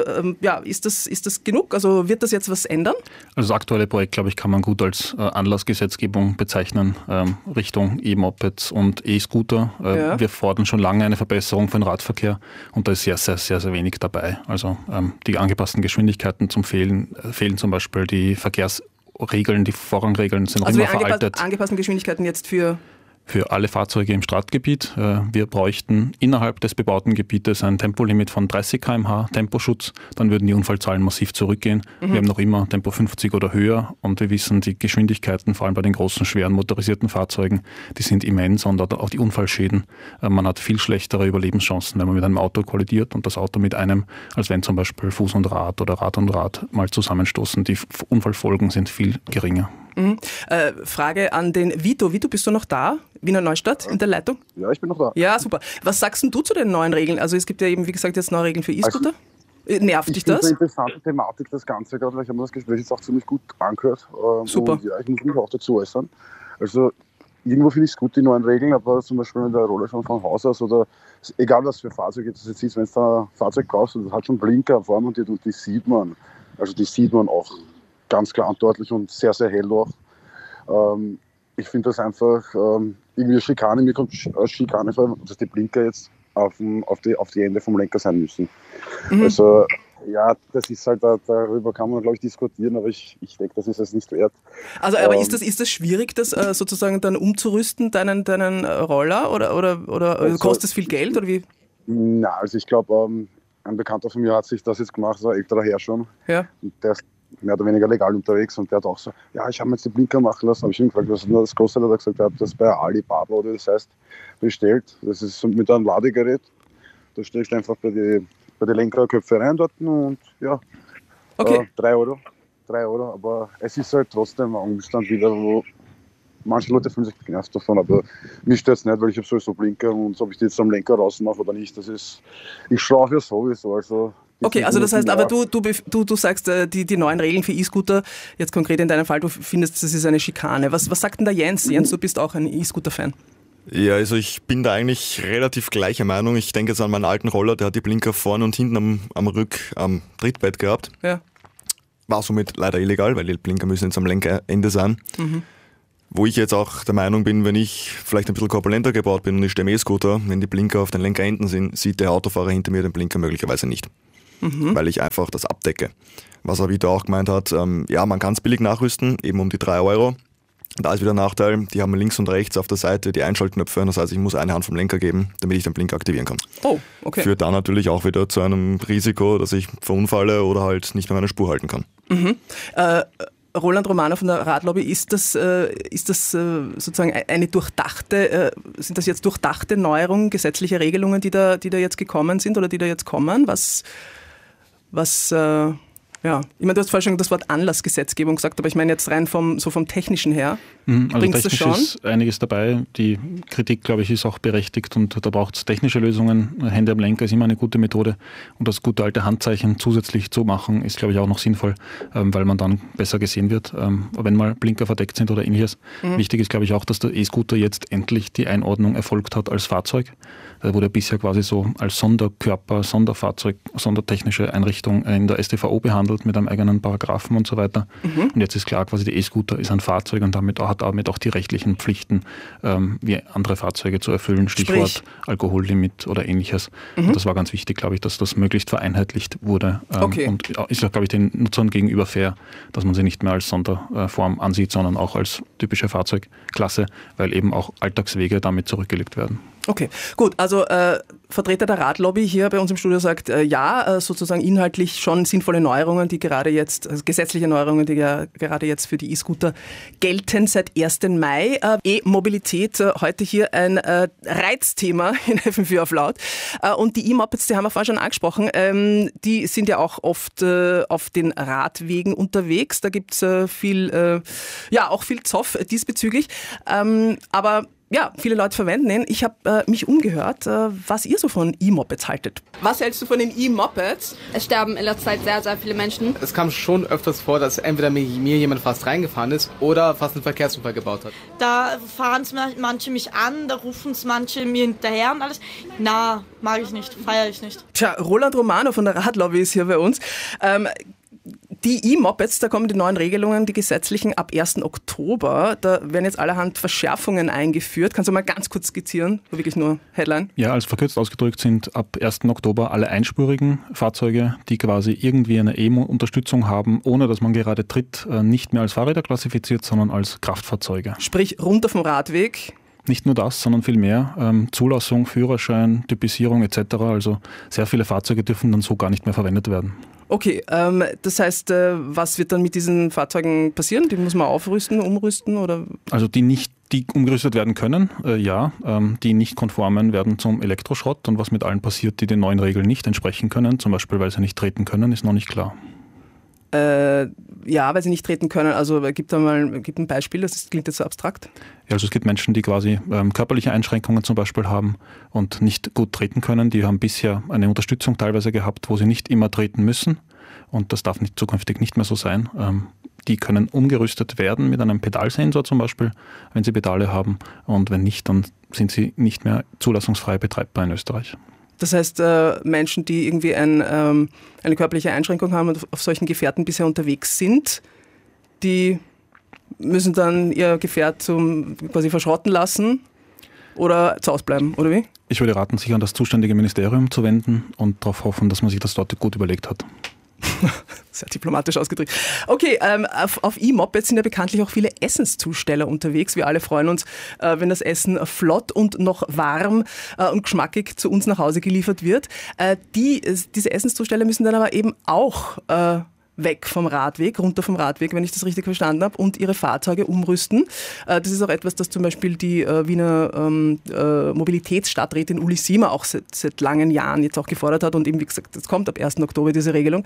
genug? Also wird das jetzt was ändern? Also das aktuelle Projekt, glaube ich, kann man gut als Anlassgesetzgebung bezeichnen, Richtung E-Mopeds und E-Scooter. Wir fordern schon lange eine Verbesserung für den Radverkehr und da ist sehr, sehr, sehr, sehr wenig dabei. Also die angepassten Geschwindigkeiten fehlen zum Beispiel, die Verkehrsregeln, die Vorrangregeln sind immer veraltet. Angepassten Geschwindigkeiten jetzt für alle Fahrzeuge im Stadtgebiet. Wir bräuchten innerhalb des bebauten Gebietes ein Tempolimit von 30 km/h Temposchutz. Dann würden die Unfallzahlen massiv zurückgehen. Wir haben noch immer Tempo 50 oder höher und wir wissen, die Geschwindigkeiten, vor allem bei den großen, schweren motorisierten Fahrzeugen, die sind immens und auch die Unfallschäden. Man hat viel schlechtere Überlebenschancen, wenn man mit einem Auto kollidiert und das Auto mit einem, als wenn zum Beispiel Fuß und Rad oder Rad und Rad mal zusammenstoßen. Die Unfallfolgen sind viel geringer. Frage an den Vito. Vito, bist du noch da? Wiener Neustadt in der Leitung? Ja, ich bin noch da. Ja, super. Was sagst denn du zu den neuen Regeln? Also es gibt ja eben, wie gesagt, jetzt neue Regeln für E-Scooter. Nervt dich das? Das ist eine interessante Thematik, das Ganze gerade, weil ich habe mir das Gespräch jetzt auch ziemlich gut angehört. Super. Und ja, ich muss mich auch dazu äußern. Also irgendwo finde ich es gut, die neuen Regeln, aber zum Beispiel in der Rolle schon von Haus aus oder egal was für Fahrzeuge das jetzt ist, wenn du da ein Fahrzeug kaufst und das hat schon Blinker vormontiert und die sieht man. Also die sieht man auch ganz klar und deutlich und sehr, sehr hell auch. Ich finde das einfach irgendwie eine Schikane. Mir kommt eine Schikane vor, dass die Blinker jetzt auf die Ende vom Lenker sein müssen. Also ja, das ist halt, darüber kann man glaube ich diskutieren, aber ich denke, das ist es nicht wert. Also aber ist das schwierig, das sozusagen dann umzurüsten, deinen Roller oder also, kostet es viel Geld oder wie? Na, also ich glaube, ein Bekannter von mir hat sich das jetzt gemacht, so ein älterer Herr schon. Ja. Und der ist mehr oder weniger legal unterwegs und der hat auch so, ja, ich habe mir jetzt die Blinker machen lassen. Habe ich ihm gefragt, was nur das kostet? Hat er gesagt, er hat das bei Alibaba oder das heißt bestellt. Das ist mit einem Ladegerät. Da steckst du einfach bei die Lenkerköpfe rein dort und ja, okay. 3 Euro. Aber es ist halt trotzdem ein Umstand wieder, wo manche Leute fühlen sich genervt davon, aber mich stört es nicht, weil ich habe sowieso Blinker und ob ich die jetzt am Lenker rausmache oder nicht, ich schlafe ja sowieso. Also okay, also das heißt, aber du sagst, die neuen Regeln für E-Scooter, jetzt konkret in deinem Fall, du findest, das ist eine Schikane. Was sagt denn der Jens? Jens, du bist auch ein E-Scooter-Fan. Ja, also ich bin da eigentlich relativ gleicher Meinung. Ich denke jetzt an meinen alten Roller, der hat die Blinker vorne und hinten am Trittbrett gehabt. Ja. War somit leider illegal, weil die Blinker müssen jetzt am Lenkerende sein. Wo ich jetzt auch der Meinung bin, wenn ich vielleicht ein bisschen korpulenter gebaut bin und ich stehe im E-Scooter, wenn die Blinker auf den Lenkerenden sind, sieht der Autofahrer hinter mir den Blinker möglicherweise nicht. Weil ich einfach das abdecke. Was er wieder auch gemeint hat, ja, man kann es billig nachrüsten, eben um die 3 Euro. Da ist wieder ein Nachteil, die haben links und rechts auf der Seite die Einschaltknöpfe. Das heißt, ich muss eine Hand vom Lenker geben, damit ich den Blinker aktivieren kann. Oh, okay. Führt dann natürlich auch wieder zu einem Risiko, dass ich verunfalle oder halt nicht mehr meine Spur halten kann. Mhm. Roland Romano von der Radlobby, ist das sozusagen eine durchdachte, sind das jetzt durchdachte Neuerungen, gesetzliche Regelungen, die da jetzt gekommen sind oder die da jetzt kommen? Ja, ich meine, du hast vorhin schon das Wort Anlassgesetzgebung gesagt, aber ich meine jetzt rein vom technischen her. Also bringst technisch du schon? ist einiges dabei. Die Kritik, glaube ich, ist auch berechtigt und da braucht es technische Lösungen. Hände am Lenker ist immer eine gute Methode und das gute alte Handzeichen zusätzlich zu machen, ist, glaube ich, auch noch sinnvoll, weil man dann besser gesehen wird, wenn mal Blinker verdeckt sind oder ähnliches. Wichtig ist, glaube ich, auch, dass der E-Scooter jetzt endlich die Einordnung erfolgt hat als Fahrzeug. Da wurde bisher quasi so als Sonderkörper, Sonderfahrzeug, sondertechnische Einrichtung in der StVO behandelt mit einem eigenen Paragraphen und so weiter. Und jetzt ist klar, quasi der E-Scooter ist ein Fahrzeug und hat damit auch die rechtlichen Pflichten, wie andere Fahrzeuge zu erfüllen, Stichwort Alkohollimit oder ähnliches. Und das war ganz wichtig, glaube ich, dass das möglichst vereinheitlicht wurde. Und ist auch, glaube ich, den Nutzern gegenüber fair, dass man sie nicht mehr als Sonderform ansieht, sondern auch als typische Fahrzeugklasse, weil eben auch Alltagswege damit zurückgelegt werden. Okay, gut. Also Vertreter der Radlobby hier bei uns im Studio sagt, sozusagen inhaltlich schon sinnvolle Neuerungen, die gerade jetzt, also gesetzliche Neuerungen, die ja gerade jetzt für die E-Scooter gelten seit 1. Mai. E-Mobilität, heute hier ein Reizthema in FM4 auf Laut. Und die E-Mopeds, die haben wir vorhin schon angesprochen, die sind ja auch oft auf den Radwegen unterwegs. Da gibt es viel Zoff diesbezüglich. Aber ja, viele Leute verwenden ihn. Ich habe mich umgehört, was ihr so von E-Mopeds haltet. Was hältst du von den E-Mopeds? Es sterben in letzter Zeit sehr, sehr viele Menschen. Es kam schon öfters vor, dass entweder mir jemand fast reingefahren ist oder fast einen Verkehrsunfall gebaut hat. Da fahren manche mich an, da rufen es manche mir hinterher und alles. Na, mag ich nicht, feiere ich nicht. Tja, Roland Romano von der Radlobby ist hier bei uns. Die E-Mopeds, da kommen die neuen Regelungen, die gesetzlichen, ab 1. Oktober. Da werden jetzt allerhand Verschärfungen eingeführt. Kannst du mal ganz kurz skizzieren? Wirklich nur Headline. Ja, als verkürzt ausgedrückt sind ab 1. Oktober alle einspurigen Fahrzeuge, die quasi irgendwie eine E-Unterstützung haben, ohne dass man gerade tritt, nicht mehr als Fahrräder klassifiziert, sondern als Kraftfahrzeuge. Sprich, runter vom Radweg. Nicht nur das, sondern viel mehr. Zulassung, Führerschein, Typisierung etc. Also sehr viele Fahrzeuge dürfen dann so gar nicht mehr verwendet werden. Okay, das heißt, was wird dann mit diesen Fahrzeugen passieren? Die muss man aufrüsten, umrüsten oder? Also die umgerüstet werden können, die nicht konformen werden zum Elektroschrott und was mit allen passiert, die den neuen Regeln nicht entsprechen können, zum Beispiel weil sie nicht treten können, ist noch nicht klar. Ja, weil sie nicht treten können. Also gibt ein Beispiel, das klingt jetzt so abstrakt. Ja, also es gibt Menschen, die quasi körperliche Einschränkungen zum Beispiel haben und nicht gut treten können. Die haben bisher eine Unterstützung teilweise gehabt, wo sie nicht immer treten müssen. Und das darf zukünftig nicht mehr so sein. Die können umgerüstet werden mit einem Pedalsensor zum Beispiel, wenn sie Pedale haben. Und wenn nicht, dann sind sie nicht mehr zulassungsfrei betreibbar in Österreich. Das heißt, Menschen, die irgendwie eine körperliche Einschränkung haben und auf solchen Gefährten bisher unterwegs sind, die müssen dann ihr Gefährt quasi verschrotten lassen oder zu Hause bleiben, oder wie? Ich würde raten, sich an das zuständige Ministerium zu wenden und darauf hoffen, dass man sich das dort gut überlegt hat. Sehr diplomatisch ausgedrückt. Okay, auf E-Mopeds sind ja bekanntlich auch viele Essenszusteller unterwegs. Wir alle freuen uns, wenn das Essen flott und noch warm und geschmackig zu uns nach Hause geliefert wird. Diese Essenszusteller müssen dann aber eben auch weg vom Radweg, runter vom Radweg, wenn ich das richtig verstanden habe, und ihre Fahrzeuge umrüsten. Das ist auch etwas, das zum Beispiel die Wiener Mobilitätsstadträtin Uli Siemer auch seit langen Jahren jetzt auch gefordert hat und eben, wie gesagt, es kommt ab 1. Oktober diese Regelung.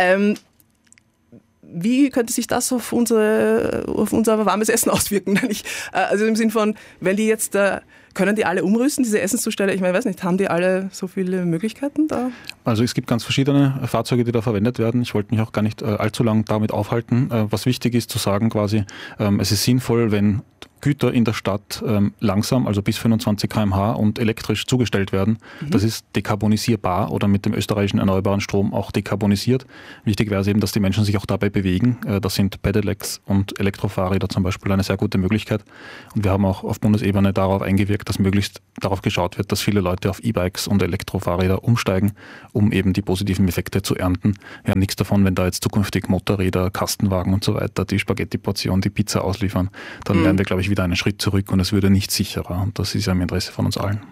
Wie könnte sich das auf unser warmes Essen auswirken? Also im Sinn von, wenn die jetzt können die alle umrüsten, diese Essenszusteller? Ich meine, weiß nicht, haben die alle so viele Möglichkeiten da? Also es gibt ganz verschiedene Fahrzeuge, die da verwendet werden. Ich wollte mich auch gar nicht allzu lang damit aufhalten. Was wichtig ist zu sagen quasi, es ist sinnvoll, wenn Güter in der Stadt langsam, also bis 25 km/h und elektrisch zugestellt werden. Das ist dekarbonisierbar oder mit dem österreichischen erneuerbaren Strom auch dekarbonisiert. Wichtig wäre es eben, dass die Menschen sich auch dabei bewegen. Das sind Pedelecs und Elektrofahrräder zum Beispiel eine sehr gute Möglichkeit. Und wir haben auch auf Bundesebene darauf eingewirkt, dass möglichst darauf geschaut wird, dass viele Leute auf E-Bikes und Elektrofahrräder umsteigen, um eben die positiven Effekte zu ernten. Wir haben nichts davon, wenn da jetzt zukünftig Motorräder, Kastenwagen und so weiter die Spaghetti-Portion, die Pizza ausliefern. Dann wären wir, glaube ich, wieder einen Schritt zurück und es würde nicht sicherer. Und das ist ja im Interesse von uns allen.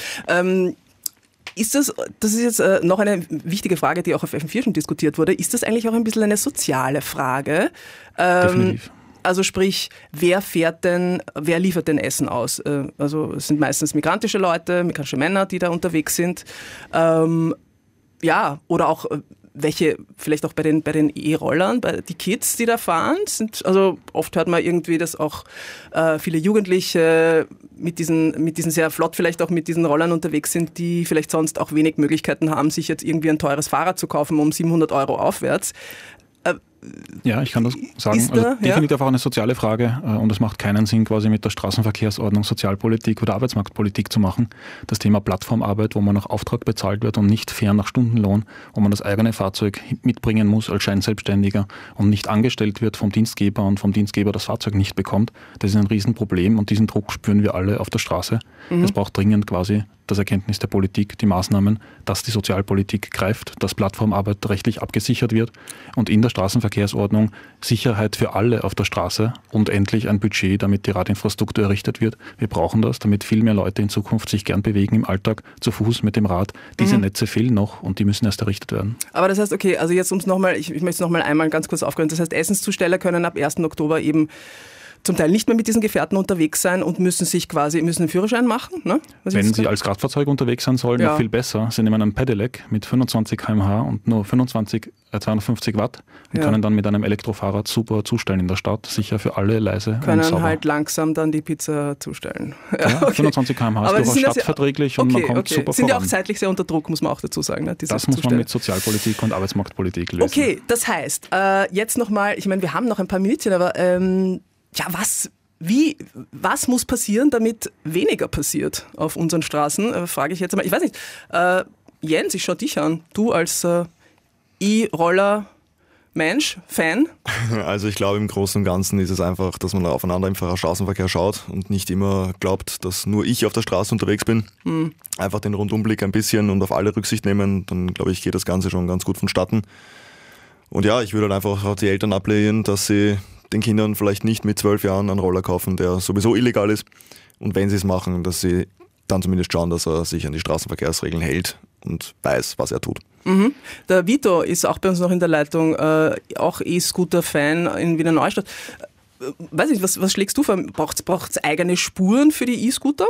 Ist das ist jetzt noch eine wichtige Frage, die auch auf FM4 schon diskutiert wurde, ist das eigentlich auch ein bisschen eine soziale Frage? Definitiv. Also sprich, wer liefert denn Essen aus? Also es sind meistens migrantische Männer, die da unterwegs sind. Oder auch welche, vielleicht auch bei den E-Rollern, die Kids, die da fahren, also oft hört man irgendwie, dass auch viele Jugendliche mit diesen sehr flott vielleicht auch mit diesen Rollern unterwegs sind, die vielleicht sonst auch wenig Möglichkeiten haben, sich jetzt irgendwie ein teures Fahrrad zu kaufen um 700 € aufwärts. Ja, ich kann das sagen. Definitiv auch eine soziale Frage und es macht keinen Sinn, quasi mit der Straßenverkehrsordnung Sozialpolitik oder Arbeitsmarktpolitik zu machen. Das Thema Plattformarbeit, wo man nach Auftrag bezahlt wird und nicht fair nach Stundenlohn, wo man das eigene Fahrzeug mitbringen muss als Scheinselbstständiger und nicht angestellt wird vom Dienstgeber und vom Dienstgeber das Fahrzeug nicht bekommt, das ist ein Riesenproblem und diesen Druck spüren wir alle auf der Straße. Es braucht dringend quasi das Erkenntnis der Politik, die Maßnahmen, dass die Sozialpolitik greift, dass Plattformarbeit rechtlich abgesichert wird und in der Straßenverkehrsordnung Sicherheit für alle auf der Straße und endlich ein Budget, damit die Radinfrastruktur errichtet wird. Wir brauchen das, damit viel mehr Leute in Zukunft sich gern bewegen im Alltag, zu Fuß, mit dem Rad. Diese Netze fehlen noch und die müssen erst errichtet werden. Aber das heißt, okay, also jetzt ich möchte es nochmal einmal ganz kurz aufgreifen, das heißt, Essenszusteller können ab 1. Oktober eben zum Teil nicht mehr mit diesen Gefährten unterwegs sein und müssen einen Führerschein machen. Ne? Wenn sie als Kraftfahrzeug unterwegs sein sollen, noch viel besser. Sie nehmen einen Pedelec mit 25 km/h und nur 250 Watt und können dann mit einem Elektrofahrrad super zustellen in der Stadt, sicher für alle, leise können und sauber. Halt langsam dann die Pizza zustellen. Ja, okay. 25 km/h ist durchaus stadtverträglich und man kommt super voran. Sind ja auch zeitlich sehr unter Druck, muss man auch dazu sagen. Ne, das muss man mit Sozialpolitik und Arbeitsmarktpolitik lösen. Okay, das heißt, jetzt nochmal, ich meine, wir haben noch ein paar Minütchen, aber was muss passieren, damit weniger passiert auf unseren Straßen? Frage ich jetzt einmal. Ich weiß nicht, Jens, ich schaue dich an. Du als E-Roller-Mensch, Fan? Also ich glaube, im Großen und Ganzen ist es einfach, dass man aufeinander im Straßenverkehr schaut und nicht immer glaubt, dass nur ich auf der Straße unterwegs bin. Einfach den Rundumblick ein bisschen und auf alle Rücksicht nehmen, dann glaube ich, geht das Ganze schon ganz gut vonstatten. Und ja, ich würde halt einfach auch die Eltern ablehnen, dass sie den Kindern vielleicht nicht mit 12 Jahren einen Roller kaufen, der sowieso illegal ist. Und wenn sie es machen, dass sie dann zumindest schauen, dass er sich an die Straßenverkehrsregeln hält und weiß, was er tut. Der Vito ist auch bei uns noch in der Leitung, auch E-Scooter-Fan in Wiener Neustadt. Weiß nicht, was schlägst du vor? Braucht es eigene Spuren für die E-Scooter?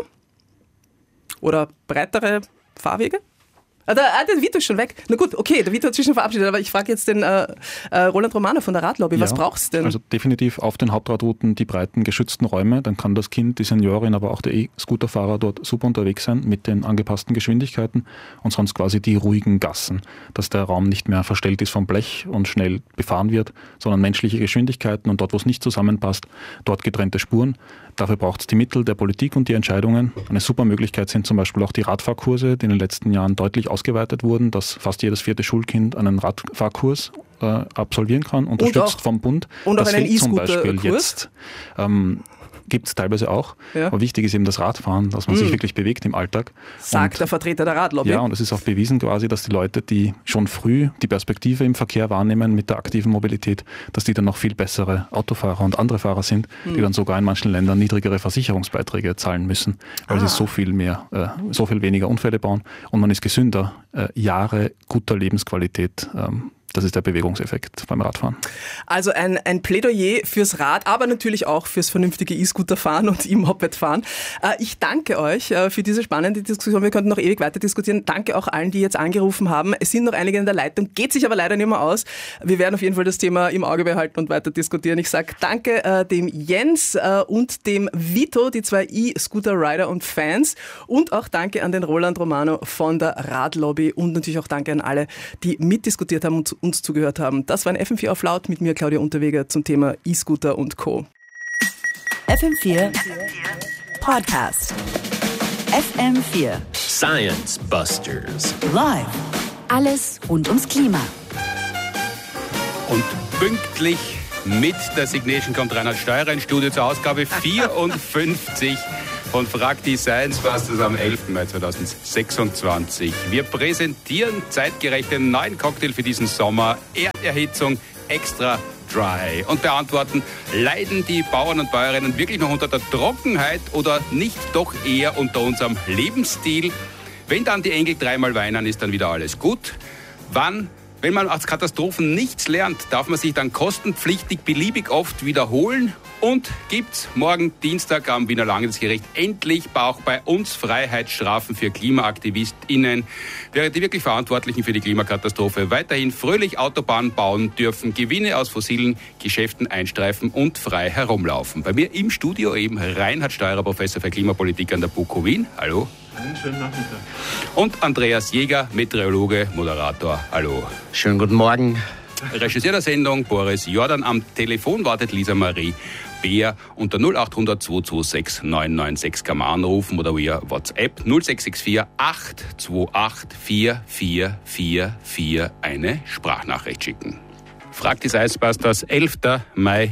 Oder breitere Fahrwege? Der Vito ist schon weg. Na gut, okay, der Vito hat sich schon verabschiedet, aber ich frage jetzt den Roland Romano von der Radlobby, was brauchst du denn? Also definitiv auf den Hauptradrouten die breiten, geschützten Räume, dann kann das Kind, die Seniorin, aber auch der E-Scooterfahrer dort super unterwegs sein mit den angepassten Geschwindigkeiten und sonst quasi die ruhigen Gassen, dass der Raum nicht mehr verstellt ist vom Blech und schnell befahren wird, sondern menschliche Geschwindigkeiten und dort, wo es nicht zusammenpasst, dort getrennte Spuren. Dafür braucht es die Mittel der Politik und die Entscheidungen. Eine super Möglichkeit sind zum Beispiel auch die Radfahrkurse, die in den letzten Jahren deutlich ausgeweitet wurden, dass fast jedes 4. Schulkind einen Radfahrkurs absolvieren kann, unterstützt vom Bund. Und das auch einen fehlt zum E-Scooter-Kurs? Beispiel jetzt. Gibt es teilweise auch. Ja. Aber wichtig ist eben das Radfahren, dass man sich wirklich bewegt im Alltag. Sagt der Vertreter der Radlobby. Ja, und es ist auch bewiesen quasi, dass die Leute, die schon früh die Perspektive im Verkehr wahrnehmen mit der aktiven Mobilität, dass die dann noch viel bessere Autofahrer und andere Fahrer sind, die dann sogar in manchen Ländern niedrigere Versicherungsbeiträge zahlen müssen, weil sie so viel weniger Unfälle bauen und man ist gesünder, Jahre guter Lebensqualität. Das ist der Bewegungseffekt beim Radfahren. Also ein Plädoyer fürs Rad, aber natürlich auch fürs vernünftige E-Scooter-Fahren und E-Moped-Fahren. Ich danke euch für diese spannende Diskussion. Wir könnten noch ewig weiter diskutieren. Danke auch allen, die jetzt angerufen haben. Es sind noch einige in der Leitung, geht sich aber leider nicht mehr aus. Wir werden auf jeden Fall das Thema im Auge behalten und weiter diskutieren. Ich sage danke dem Jens und dem Vito, die 2 E-Scooter-Rider und Fans. Und auch danke an den Roland Romano von der Radlobby und natürlich auch danke an alle, die mitdiskutiert haben und uns zugehört haben. Das war ein FM4 auf Laut mit mir, Claudia Unterweger, zum Thema E-Scooter und Co. FM4 Podcast. FM4 Science Busters. Live. Alles rund ums Klima. Und pünktlich mit der Signation kommt Reinhard Steurer ins Studio zur Ausgabe 54 von Frag die Science Busters am 11. Mai 2026. Wir präsentieren zeitgerechten neuen Cocktail für diesen Sommer. Erderhitzung extra dry. Und beantworten, leiden die Bauern und Bäuerinnen wirklich noch unter der Trockenheit oder nicht doch eher unter unserem Lebensstil? Wenn dann die Engel dreimal weinen, ist dann wieder alles gut. Wenn man aus Katastrophen nichts lernt, darf man sich dann kostenpflichtig beliebig oft wiederholen. Und gibt's morgen Dienstag am Wiener Landesgericht endlich auch bei uns Freiheitsstrafen für KlimaaktivistInnen, während die wirklich Verantwortlichen für die Klimakatastrophe weiterhin fröhlich Autobahnen bauen dürfen, Gewinne aus fossilen Geschäften einstreifen und frei herumlaufen. Bei mir im Studio eben Reinhard Steurer, Professor für Klimapolitik an der BUKO Wien. Hallo. Einen schönen Nachmittag. Und Andreas Jäger, Meteorologe, Moderator. Hallo. Schönen guten Morgen. Regisseur der Sendung Boris Jordan. Am Telefon wartet Lisa Marie Beer. Unter 0800 226 996 kann man anrufen oder via WhatsApp 0664 828 4444 eine Sprachnachricht schicken. Fragt die Science Busters, 11. Mai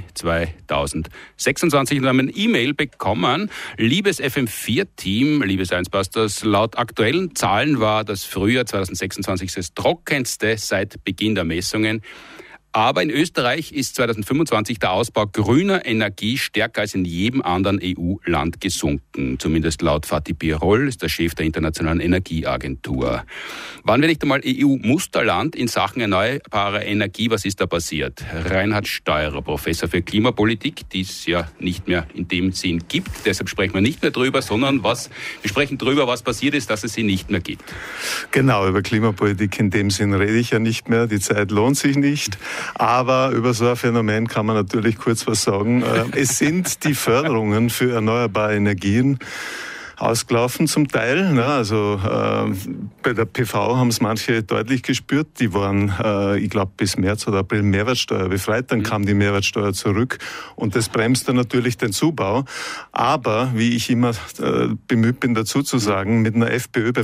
2026. Wir haben eine E-Mail bekommen. Liebes FM4-Team, liebe Science Busters, laut aktuellen Zahlen war das Frühjahr 2026 das trockenste seit Beginn der Messungen. Aber in Österreich ist 2025 der Ausbau grüner Energie stärker als in jedem anderen EU-Land gesunken. Zumindest laut Fatih Birol, ist der Chef der Internationalen Energieagentur. Waren wir nicht einmal EU-Musterland in Sachen erneuerbare Energie? Was ist da passiert? Reinhard Steurer, Professor für Klimapolitik, die es ja nicht mehr in dem Sinn gibt. Deshalb sprechen wir nicht mehr drüber, sondern wir sprechen drüber, was passiert ist, dass es sie nicht mehr gibt. Genau, über Klimapolitik in dem Sinn rede ich ja nicht mehr. Die Zeit lohnt sich nicht. Aber über so ein Phänomen kann man natürlich kurz was sagen. Es sind die Förderungen für erneuerbare Energien ausgelaufen zum Teil. Also bei der PV haben es manche deutlich gespürt. Die waren, ich glaube, bis März oder April Mehrwertsteuer befreit. Dann kam die Mehrwertsteuer zurück und das bremste natürlich den Zubau. Aber, wie ich immer bemüht bin dazu zu sagen, mit einer FPÖ bei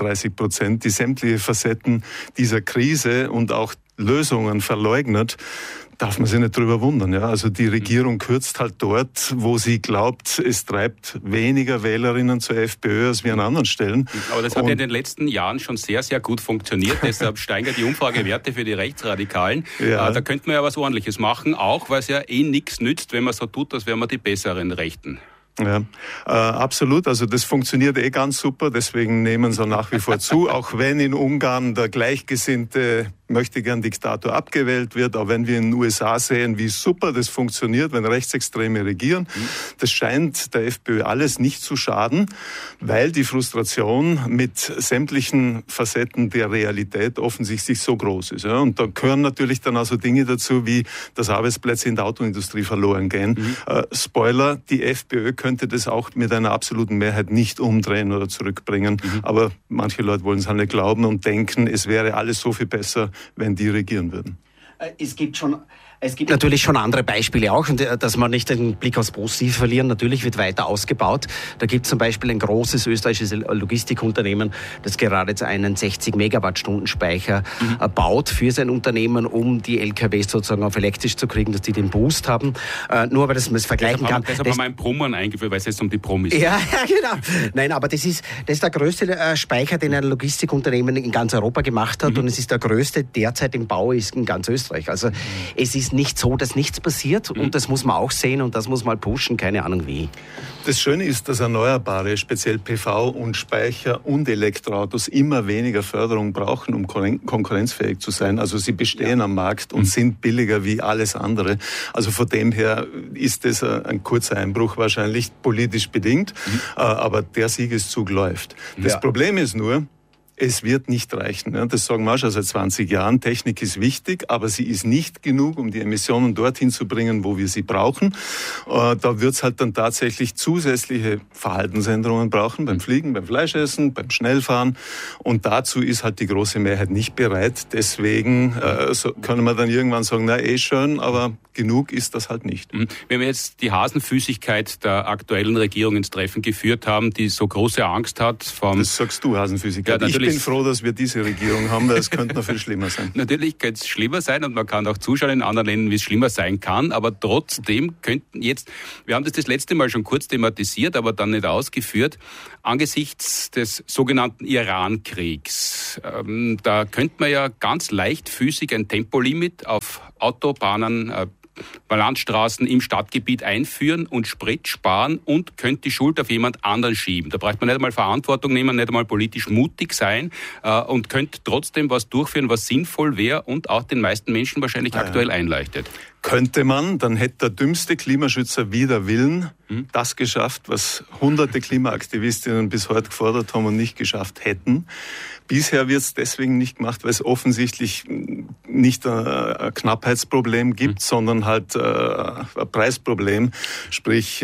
35%, die sämtliche Facetten dieser Krise und auch Lösungen verleugnet, darf man sich nicht drüber wundern. Ja? Also die Regierung kürzt halt dort, wo sie glaubt, es treibt weniger Wählerinnen zur FPÖ als wie an anderen Stellen. Aber das hat ja in den letzten Jahren schon sehr, sehr gut funktioniert. Deshalb steigen ja die Umfragewerte für die Rechtsradikalen. Ja. Da könnte man ja was Ordentliches machen, auch weil es ja nichts nützt, wenn man so tut, als wären wir die besseren Rechten. Ja, absolut. Also das funktioniert ganz super. Deswegen nehmen sie nach wie vor zu. Auch wenn in Ungarn der gleichgesinnte Möchtegern-Diktator abgewählt wird, auch wenn wir in den USA sehen, wie super das funktioniert, wenn Rechtsextreme regieren. Das scheint der FPÖ alles nicht zu schaden, weil die Frustration mit sämtlichen Facetten der Realität offensichtlich so groß ist. Ja. Und da gehören natürlich dann also Dinge dazu, wie dass Arbeitsplätze in der Autoindustrie verloren gehen. Spoiler, die FPÖ könnte das auch mit einer absoluten Mehrheit nicht umdrehen oder zurückbringen. Aber manche Leute wollen es halt nicht glauben und denken, es wäre alles so viel besser, wenn die regieren würden. Es gibt natürlich schon andere Beispiele auch, und dass wir nicht den Blick aufs Positive verlieren. Natürlich wird weiter ausgebaut. Da gibt es zum Beispiel ein großes österreichisches Logistikunternehmen, das gerade jetzt einen 60 Megawattstunden Speicher baut für sein Unternehmen, um die LKWs sozusagen auf elektrisch zu kriegen, dass die den Boost haben. Nur weil man das vergleichen kann. Deshalb haben wir einen Brummern eingeführt, weil es jetzt um die Promis geht. Ja, genau. Nein, aber das ist der größte Speicher, den ein Logistikunternehmen in ganz Europa gemacht hat, und es ist der größte derzeit im Bau ist in ganz Österreich. Also es ist nicht so, dass nichts passiert, und das muss man auch sehen und das muss man pushen, keine Ahnung wie. Das Schöne ist, dass Erneuerbare, speziell PV und Speicher und Elektroautos immer weniger Förderung brauchen, um konkurrenzfähig zu sein. Also sie bestehen am Markt und sind billiger wie alles andere. Also von dem her ist das ein kurzer Einbruch wahrscheinlich politisch bedingt, aber der Siegeszug läuft. Das Problem ist nur, es wird nicht reichen. Das sagen wir auch schon seit 20 Jahren. Technik ist wichtig, aber sie ist nicht genug, um die Emissionen dorthin zu bringen, wo wir sie brauchen. Da wird es halt dann tatsächlich zusätzliche Verhaltensänderungen brauchen, beim Fliegen, beim Fleischessen, beim Schnellfahren. Und dazu ist halt die große Mehrheit nicht bereit. Deswegen können wir dann irgendwann sagen, na schön, aber genug ist das halt nicht. Wenn wir jetzt die Hasenfüßigkeit der aktuellen Regierung ins Treffen geführt haben, die so große Angst hat vom... Das sagst du, Hasenfüßigkeit. Ja, natürlich. bin froh, dass wir diese Regierung haben, weil es könnte noch viel schlimmer sein. Natürlich könnte es schlimmer sein und man kann auch zuschauen in anderen Ländern, wie es schlimmer sein kann, aber trotzdem könnten jetzt, wir haben das letzte Mal schon kurz thematisiert, aber dann nicht ausgeführt, angesichts des sogenannten Iran-Kriegs, da könnte man ja ganz leichtfüßig ein Tempolimit auf Autobahnen, Landstraßen im Stadtgebiet einführen und Sprit sparen und könnte die Schuld auf jemand anderen schieben. Da braucht man nicht einmal Verantwortung nehmen, nicht einmal politisch mutig sein und könnte trotzdem was durchführen, was sinnvoll wäre und auch den meisten Menschen wahrscheinlich aktuell einleuchtet. Könnte man, dann hätte der dümmste Klimaschützer wider Willen das geschafft, was hunderte Klimaaktivistinnen bis heute gefordert haben und nicht geschafft hätten. Bisher wird es deswegen nicht gemacht, weil es offensichtlich nicht ein Knappheitsproblem gibt, sondern halt ein Preisproblem. Sprich,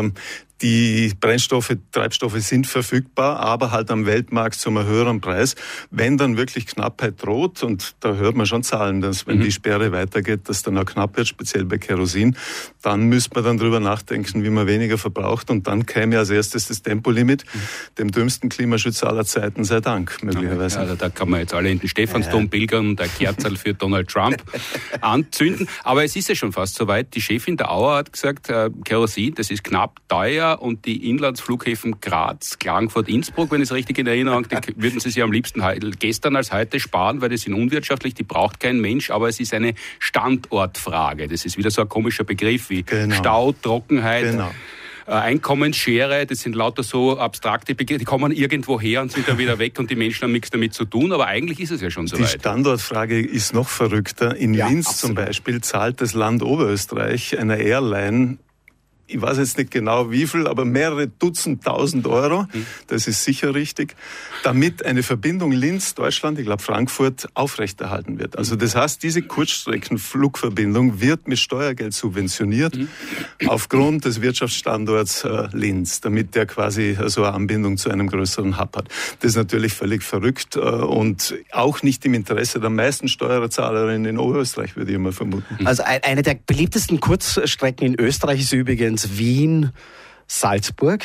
die Treibstoffe sind verfügbar, aber halt am Weltmarkt zu einem höheren Preis. Wenn dann wirklich Knappheit droht, und da hört man schon Zahlen, dass wenn die Sperre weitergeht, dass dann auch knapp wird, speziell bei Kerosin, dann müsste man dann drüber nachdenken, wie man weniger verbraucht, und dann käme als erstes das Tempolimit, dem dümmsten Klimaschützer aller Zeiten sei Dank, möglicherweise. Also da kann man jetzt alle in den Stephansdom pilgern und ein Kerzerl für Donald Trump anzünden. Aber es ist ja schon fast soweit. Die Chefin der Auer hat gesagt, Kerosin, das ist knapp teuer, und die Inlandsflughäfen Graz, Klagenfurt, Innsbruck, wenn ich es richtig in Erinnerung habe, würden sie sich am liebsten gestern als heute sparen, weil die sind unwirtschaftlich, die braucht kein Mensch, aber es ist eine Standortfrage. Das ist wieder so ein komischer Begriff wie Stau, Trockenheit. Einkommensschere, das sind lauter so abstrakte Begriffe, die kommen irgendwo her und sind dann wieder weg und die Menschen haben nichts damit zu tun, aber eigentlich ist es ja schon so weit. Die Standortfrage ist noch verrückter. In Linz zum Beispiel zahlt das Land Oberösterreich einer Airline, ich weiß jetzt nicht genau wie viel, aber mehrere Dutzend tausend Euro, das ist sicher richtig, damit eine Verbindung Linz-Deutschland, ich glaube Frankfurt, aufrechterhalten wird. Also das heißt, diese Kurzstreckenflugverbindung wird mit Steuergeld subventioniert aufgrund des Wirtschaftsstandorts Linz, damit der quasi so eine Anbindung zu einem größeren Hub hat. Das ist natürlich völlig verrückt und auch nicht im Interesse der meisten Steuerzahlerinnen in Oberösterreich, würde ich mal vermuten. Also eine der beliebtesten Kurzstrecken in Österreich ist übrigens Wien, Salzburg.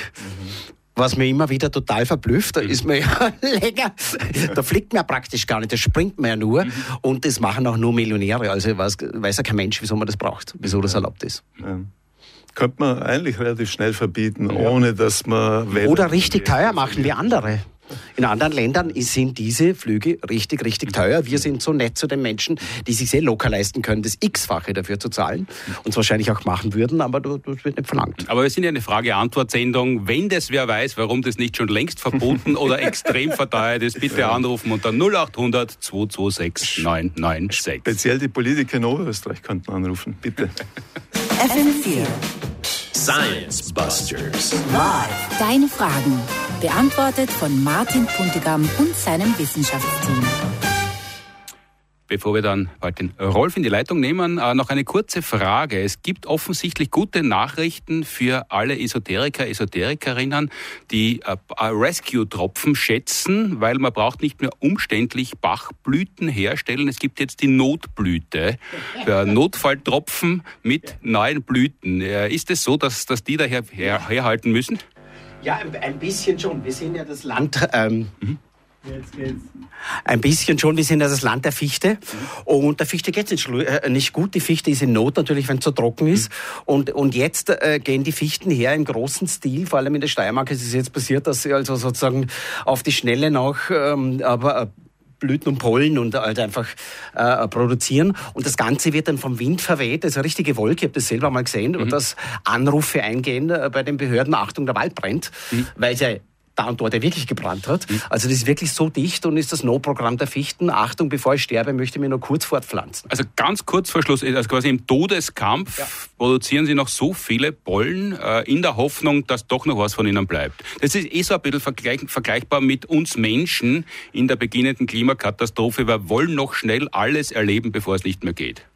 Was mir immer wieder total verblüfft, da ist man ja länger, da fliegt man ja praktisch gar nicht, das springt man ja nur und das machen auch nur Millionäre, also weiß ja kein Mensch, wieso man das braucht, wieso das erlaubt ist. Ja. Könnte man eigentlich relativ schnell verbieten, ohne dass man... Oder richtig teuer machen wie andere. In anderen Ländern sind diese Flüge richtig, richtig teuer. Wir sind so nett zu den Menschen, die sich sehr locker leisten können, das X-fache dafür zu zahlen und es wahrscheinlich auch machen würden, aber das wird nicht verlangt. Aber wir sind ja eine Frage-Antwort-Sendung. Wenn das wer weiß, warum das nicht schon längst verboten oder extrem verteuert ist, bitte anrufen unter 0800 226 996. Speziell die Politiker in Oberösterreich könnten anrufen, bitte. FM4 Science Busters. Live. Deine Fragen beantwortet von Martin Puntigam und seinem Wissenschaftsteam. Bevor wir dann bald den Rolf in die Leitung nehmen, noch eine kurze Frage. Es gibt offensichtlich gute Nachrichten für alle Esoteriker, Esoterikerinnen, die Rescue-Tropfen schätzen, weil man braucht nicht mehr umständlich Bachblüten herstellen. Es gibt jetzt die Notblüte, Notfalltropfen mit neuen Blüten. Ist es so, dass die da herhalten müssen? Ja, ein bisschen schon. Wir sind ja das Land... Jetzt geht's. Ein bisschen schon, wir sind ja das Land der Fichte und der Fichte geht's nicht gut. Die Fichte ist in Not natürlich, wenn es so trocken ist und jetzt gehen die Fichten her im großen Stil, vor allem in der Steiermark ist es jetzt passiert, dass sie also sozusagen auf die Schnelle noch Blüten und Pollen und halt einfach produzieren. Und das Ganze wird dann vom Wind verweht. Das ist eine richtige Wolke. Ich habe das selber mal gesehen. Und dass Anrufe eingehen bei den Behörden, Achtung, der Wald brennt, weil es ja da und dort wirklich gebrannt hat. Also das ist wirklich so dicht und ist das No-Programm der Fichten. Achtung, bevor ich sterbe, möchte ich mir nur kurz fortpflanzen. Also ganz kurz vor Schluss, also quasi im Todeskampf produzieren Sie noch so viele Pollen in der Hoffnung, dass doch noch was von ihnen bleibt. Das ist so ein bisschen vergleichbar mit uns Menschen in der beginnenden Klimakatastrophe. Wir wollen noch schnell alles erleben, bevor es nicht mehr geht.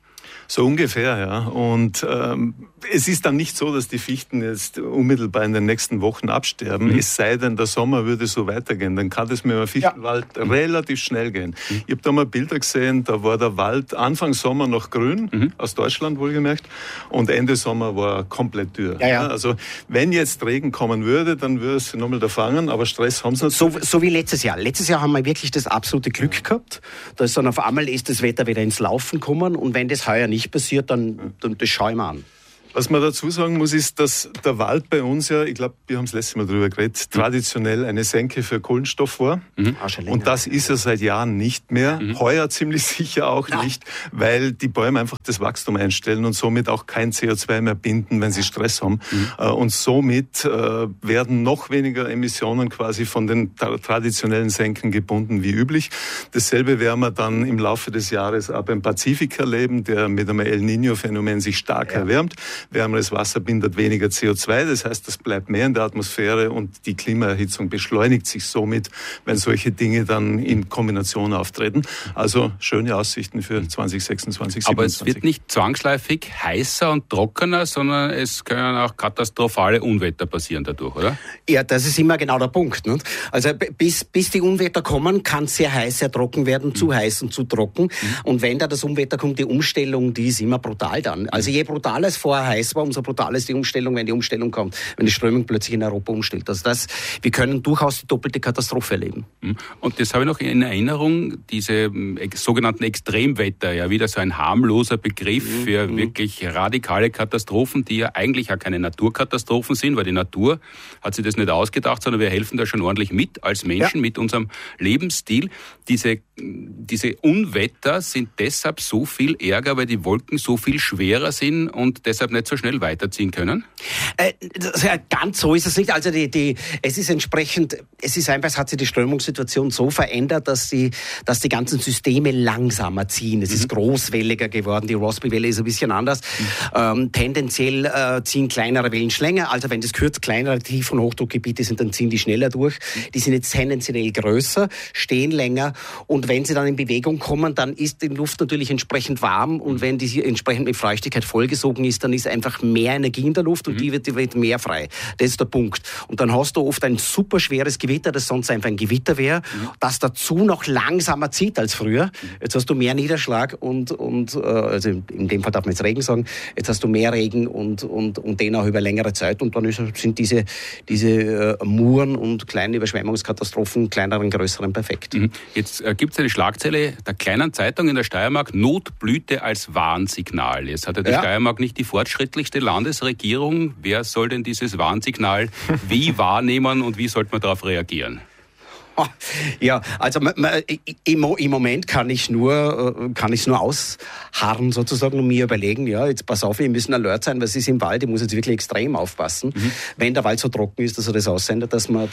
So ungefähr, ja. Und es ist dann nicht so, dass die Fichten jetzt unmittelbar in den nächsten Wochen absterben, es sei denn, der Sommer würde so weitergehen. Dann kann das mit dem Fichtenwald relativ schnell gehen. Ich habe da mal Bilder gesehen, da war der Wald Anfang Sommer noch grün, aus Deutschland wohlgemerkt, und Ende Sommer war er komplett dürr. Ja. Also wenn jetzt Regen kommen würde, dann würde es nochmal da fangen, aber Stress haben sie nicht. So wie letztes Jahr. Letztes Jahr haben wir wirklich das absolute Glück gehabt. Da ist dann auf einmal das Wetter wieder ins Laufen gekommen, und wenn das heuer nicht passiert, dann das schaue ich mir an. Was man dazu sagen muss, ist, dass der Wald bei uns ja, ich glaube, wir haben das letzte Mal drüber geredet, traditionell eine Senke für Kohlenstoff war. Und das ist er seit Jahren nicht mehr. Heuer ziemlich sicher auch nicht, weil die Bäume einfach das Wachstum einstellen und somit auch kein CO2 mehr binden, wenn sie Stress haben. Und somit werden noch weniger Emissionen quasi von den traditionellen Senken gebunden wie üblich. Dasselbe werden wir dann im Laufe des Jahres auch beim Pazifik erleben, der mit einem El Niño-Phänomen sich stark erwärmt. Wärmeres Wasser bindet weniger CO2, das heißt, das bleibt mehr in der Atmosphäre und die Klimaerhitzung beschleunigt sich somit, wenn solche Dinge dann in Kombination auftreten. Also schöne Aussichten für 2026, 2027. Aber es wird nicht zwangsläufig heißer und trockener, sondern es können auch katastrophale Unwetter passieren dadurch, oder? Ja, das ist immer genau der Punkt. Nicht? Also bis die Unwetter kommen, kann es sehr heiß, sehr trocken werden, zu heiß und zu trocken. Und wenn da das Unwetter kommt, die Umstellung, die ist immer brutal dann. Also je brutaler es vorher heiß war, umso brutaler ist die Umstellung, wenn die Umstellung kommt, wenn die Strömung plötzlich in Europa umstellt. Also wir können durchaus die doppelte Katastrophe erleben. Und das habe ich noch in Erinnerung, diese sogenannten Extremwetter, ja wieder so ein harmloser Begriff für wirklich radikale Katastrophen, die ja eigentlich auch keine Naturkatastrophen sind, weil die Natur hat sich das nicht ausgedacht, sondern wir helfen da schon ordentlich mit als Menschen, mit unserem Lebensstil. Diese Unwetter sind deshalb so viel ärger, weil die Wolken so viel schwerer sind und deshalb nicht so schnell weiterziehen können? Ganz so ist es nicht. Also es ist entsprechend, es hat sich die Strömungssituation so verändert, dass die ganzen Systeme langsamer ziehen. Es ist großwelliger geworden. Die Rossby-Welle ist ein bisschen anders. Tendenziell ziehen kleinere Wellen schneller. Also wenn das kleinere Tief- und Hochdruckgebiete sind, dann ziehen die schneller durch. Die sind jetzt tendenziell größer, stehen länger, und wenn sie dann in Bewegung kommen, dann ist die Luft natürlich entsprechend warm, und wenn die entsprechend mit Feuchtigkeit vollgesogen ist, dann ist einfach mehr Energie in der Luft und die wird mehr frei. Das ist der Punkt. Und dann hast du oft ein super schweres Gewitter, das sonst einfach ein Gewitter wäre, das dazu noch langsamer zieht als früher. Jetzt hast du mehr Niederschlag und also in dem Fall darf man jetzt Regen sagen, jetzt hast du mehr Regen und den auch über längere Zeit, und dann sind diese Muren und kleinen Überschwemmungskatastrophen, kleineren, größeren, perfekt. Jetzt gibt es eine Schlagzeile der kleinen Zeitung in der Steiermark, Notblüte als Warnsignal. Jetzt hat ja die Steiermark nicht die fortschrittlichste Landesregierung. Wer soll denn dieses Warnsignal wie wahrnehmen und wie sollte man darauf reagieren? Ja, also im Moment kann ich nur ausharren sozusagen und mir überlegen, ja, jetzt pass auf, wir müssen alert sein, weil es ist im Wald, ich muss jetzt wirklich extrem aufpassen. Wenn der Wald so trocken ist, dass er das aussendet, dass man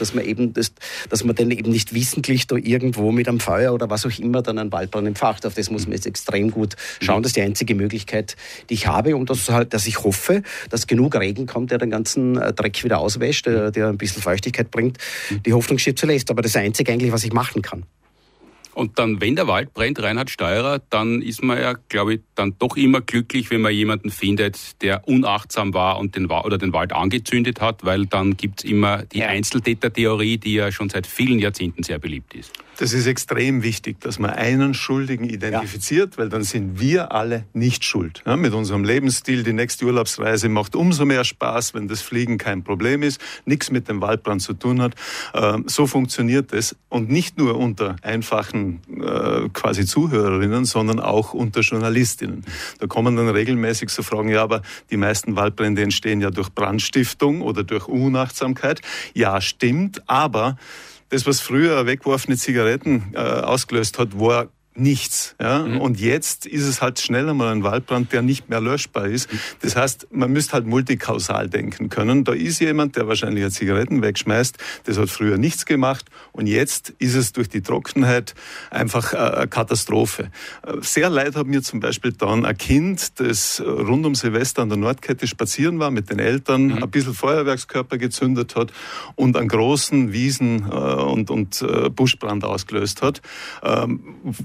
den eben nicht wissentlich da irgendwo mit einem Feuer oder was auch immer dann einen Waldbrand entfacht. Auf das muss man jetzt extrem gut schauen. Das ist die einzige Möglichkeit, die ich habe, und dass ich hoffe, dass genug Regen kommt, der den ganzen Dreck wieder auswäscht, der ein bisschen Feuchtigkeit bringt. Die Hoffnung stirbt zuletzt, aber das Einzige eigentlich, was ich machen kann. Und dann, wenn der Wald brennt, Reinhard Steurer, dann ist man ja, glaube ich, dann doch immer glücklich, wenn man jemanden findet, der unachtsam war und den Wald angezündet hat, weil dann gibt's immer die Einzeltäter-Theorie, die ja schon seit vielen Jahrzehnten sehr beliebt ist. Das ist extrem wichtig, dass man einen Schuldigen identifiziert, weil dann sind wir alle nicht schuld. Ja, mit unserem Lebensstil, die nächste Urlaubsreise macht umso mehr Spaß, wenn das Fliegen kein Problem ist, nichts mit dem Waldbrand zu tun hat. So funktioniert es, und nicht nur unter einfachen quasi Zuhörerinnen, sondern auch unter Journalistinnen. Da kommen dann regelmäßig so Fragen, ja, aber die meisten Waldbrände entstehen ja durch Brandstiftung oder durch Unachtsamkeit. Ja, stimmt, aber das, was früher weggeworfene Zigaretten ausgelöst hat, war nichts. Ja? Und jetzt ist es halt schneller mal ein Waldbrand, der nicht mehr löschbar ist. Das heißt, man müsste halt multikausal denken können. Da ist jemand, der wahrscheinlich Zigaretten wegschmeißt. Das hat früher nichts gemacht. Und jetzt ist es durch die Trockenheit einfach eine Katastrophe. Sehr leid hat mir zum Beispiel dann ein Kind, das rund um Silvester an der Nordkette spazieren war mit den Eltern, ein bisschen Feuerwerkskörper gezündet hat und einen großen Wiesen- und Buschbrand ausgelöst hat.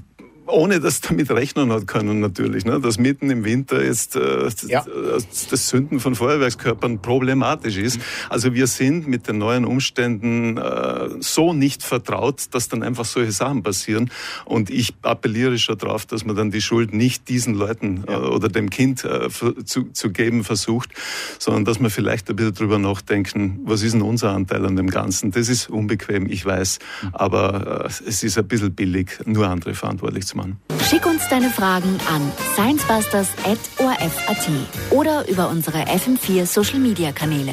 ohne dass damit rechnen hat können natürlich, ne? Dass mitten im Winter jetzt das Zünden von Feuerwerkskörpern problematisch ist. Also wir sind mit den neuen Umständen so nicht vertraut, dass dann einfach solche Sachen passieren. Und ich appelliere schon darauf, dass man dann die Schuld nicht diesen Leuten oder dem Kind zu geben versucht, sondern dass wir vielleicht ein bisschen drüber nachdenken, was ist denn unser Anteil an dem Ganzen? Das ist unbequem, ich weiß, aber es ist ein bisschen billig, nur andere verantwortlich zu machen. Schick uns deine Fragen an sciencebusters@orf.at oder über unsere FM4 Social Media Kanäle.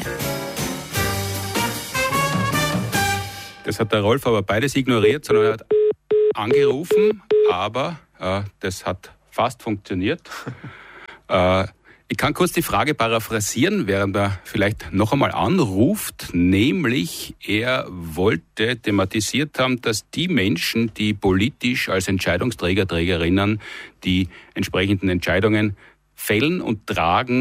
Das hat der Rolf aber beides ignoriert, sondern er hat angerufen, aber das hat fast funktioniert. Ich kann kurz die Frage paraphrasieren, während er vielleicht noch einmal anruft, nämlich er wollte thematisiert haben, dass die Menschen, die politisch als Entscheidungsträger, Trägerinnen die entsprechenden Entscheidungen fällen und tragen,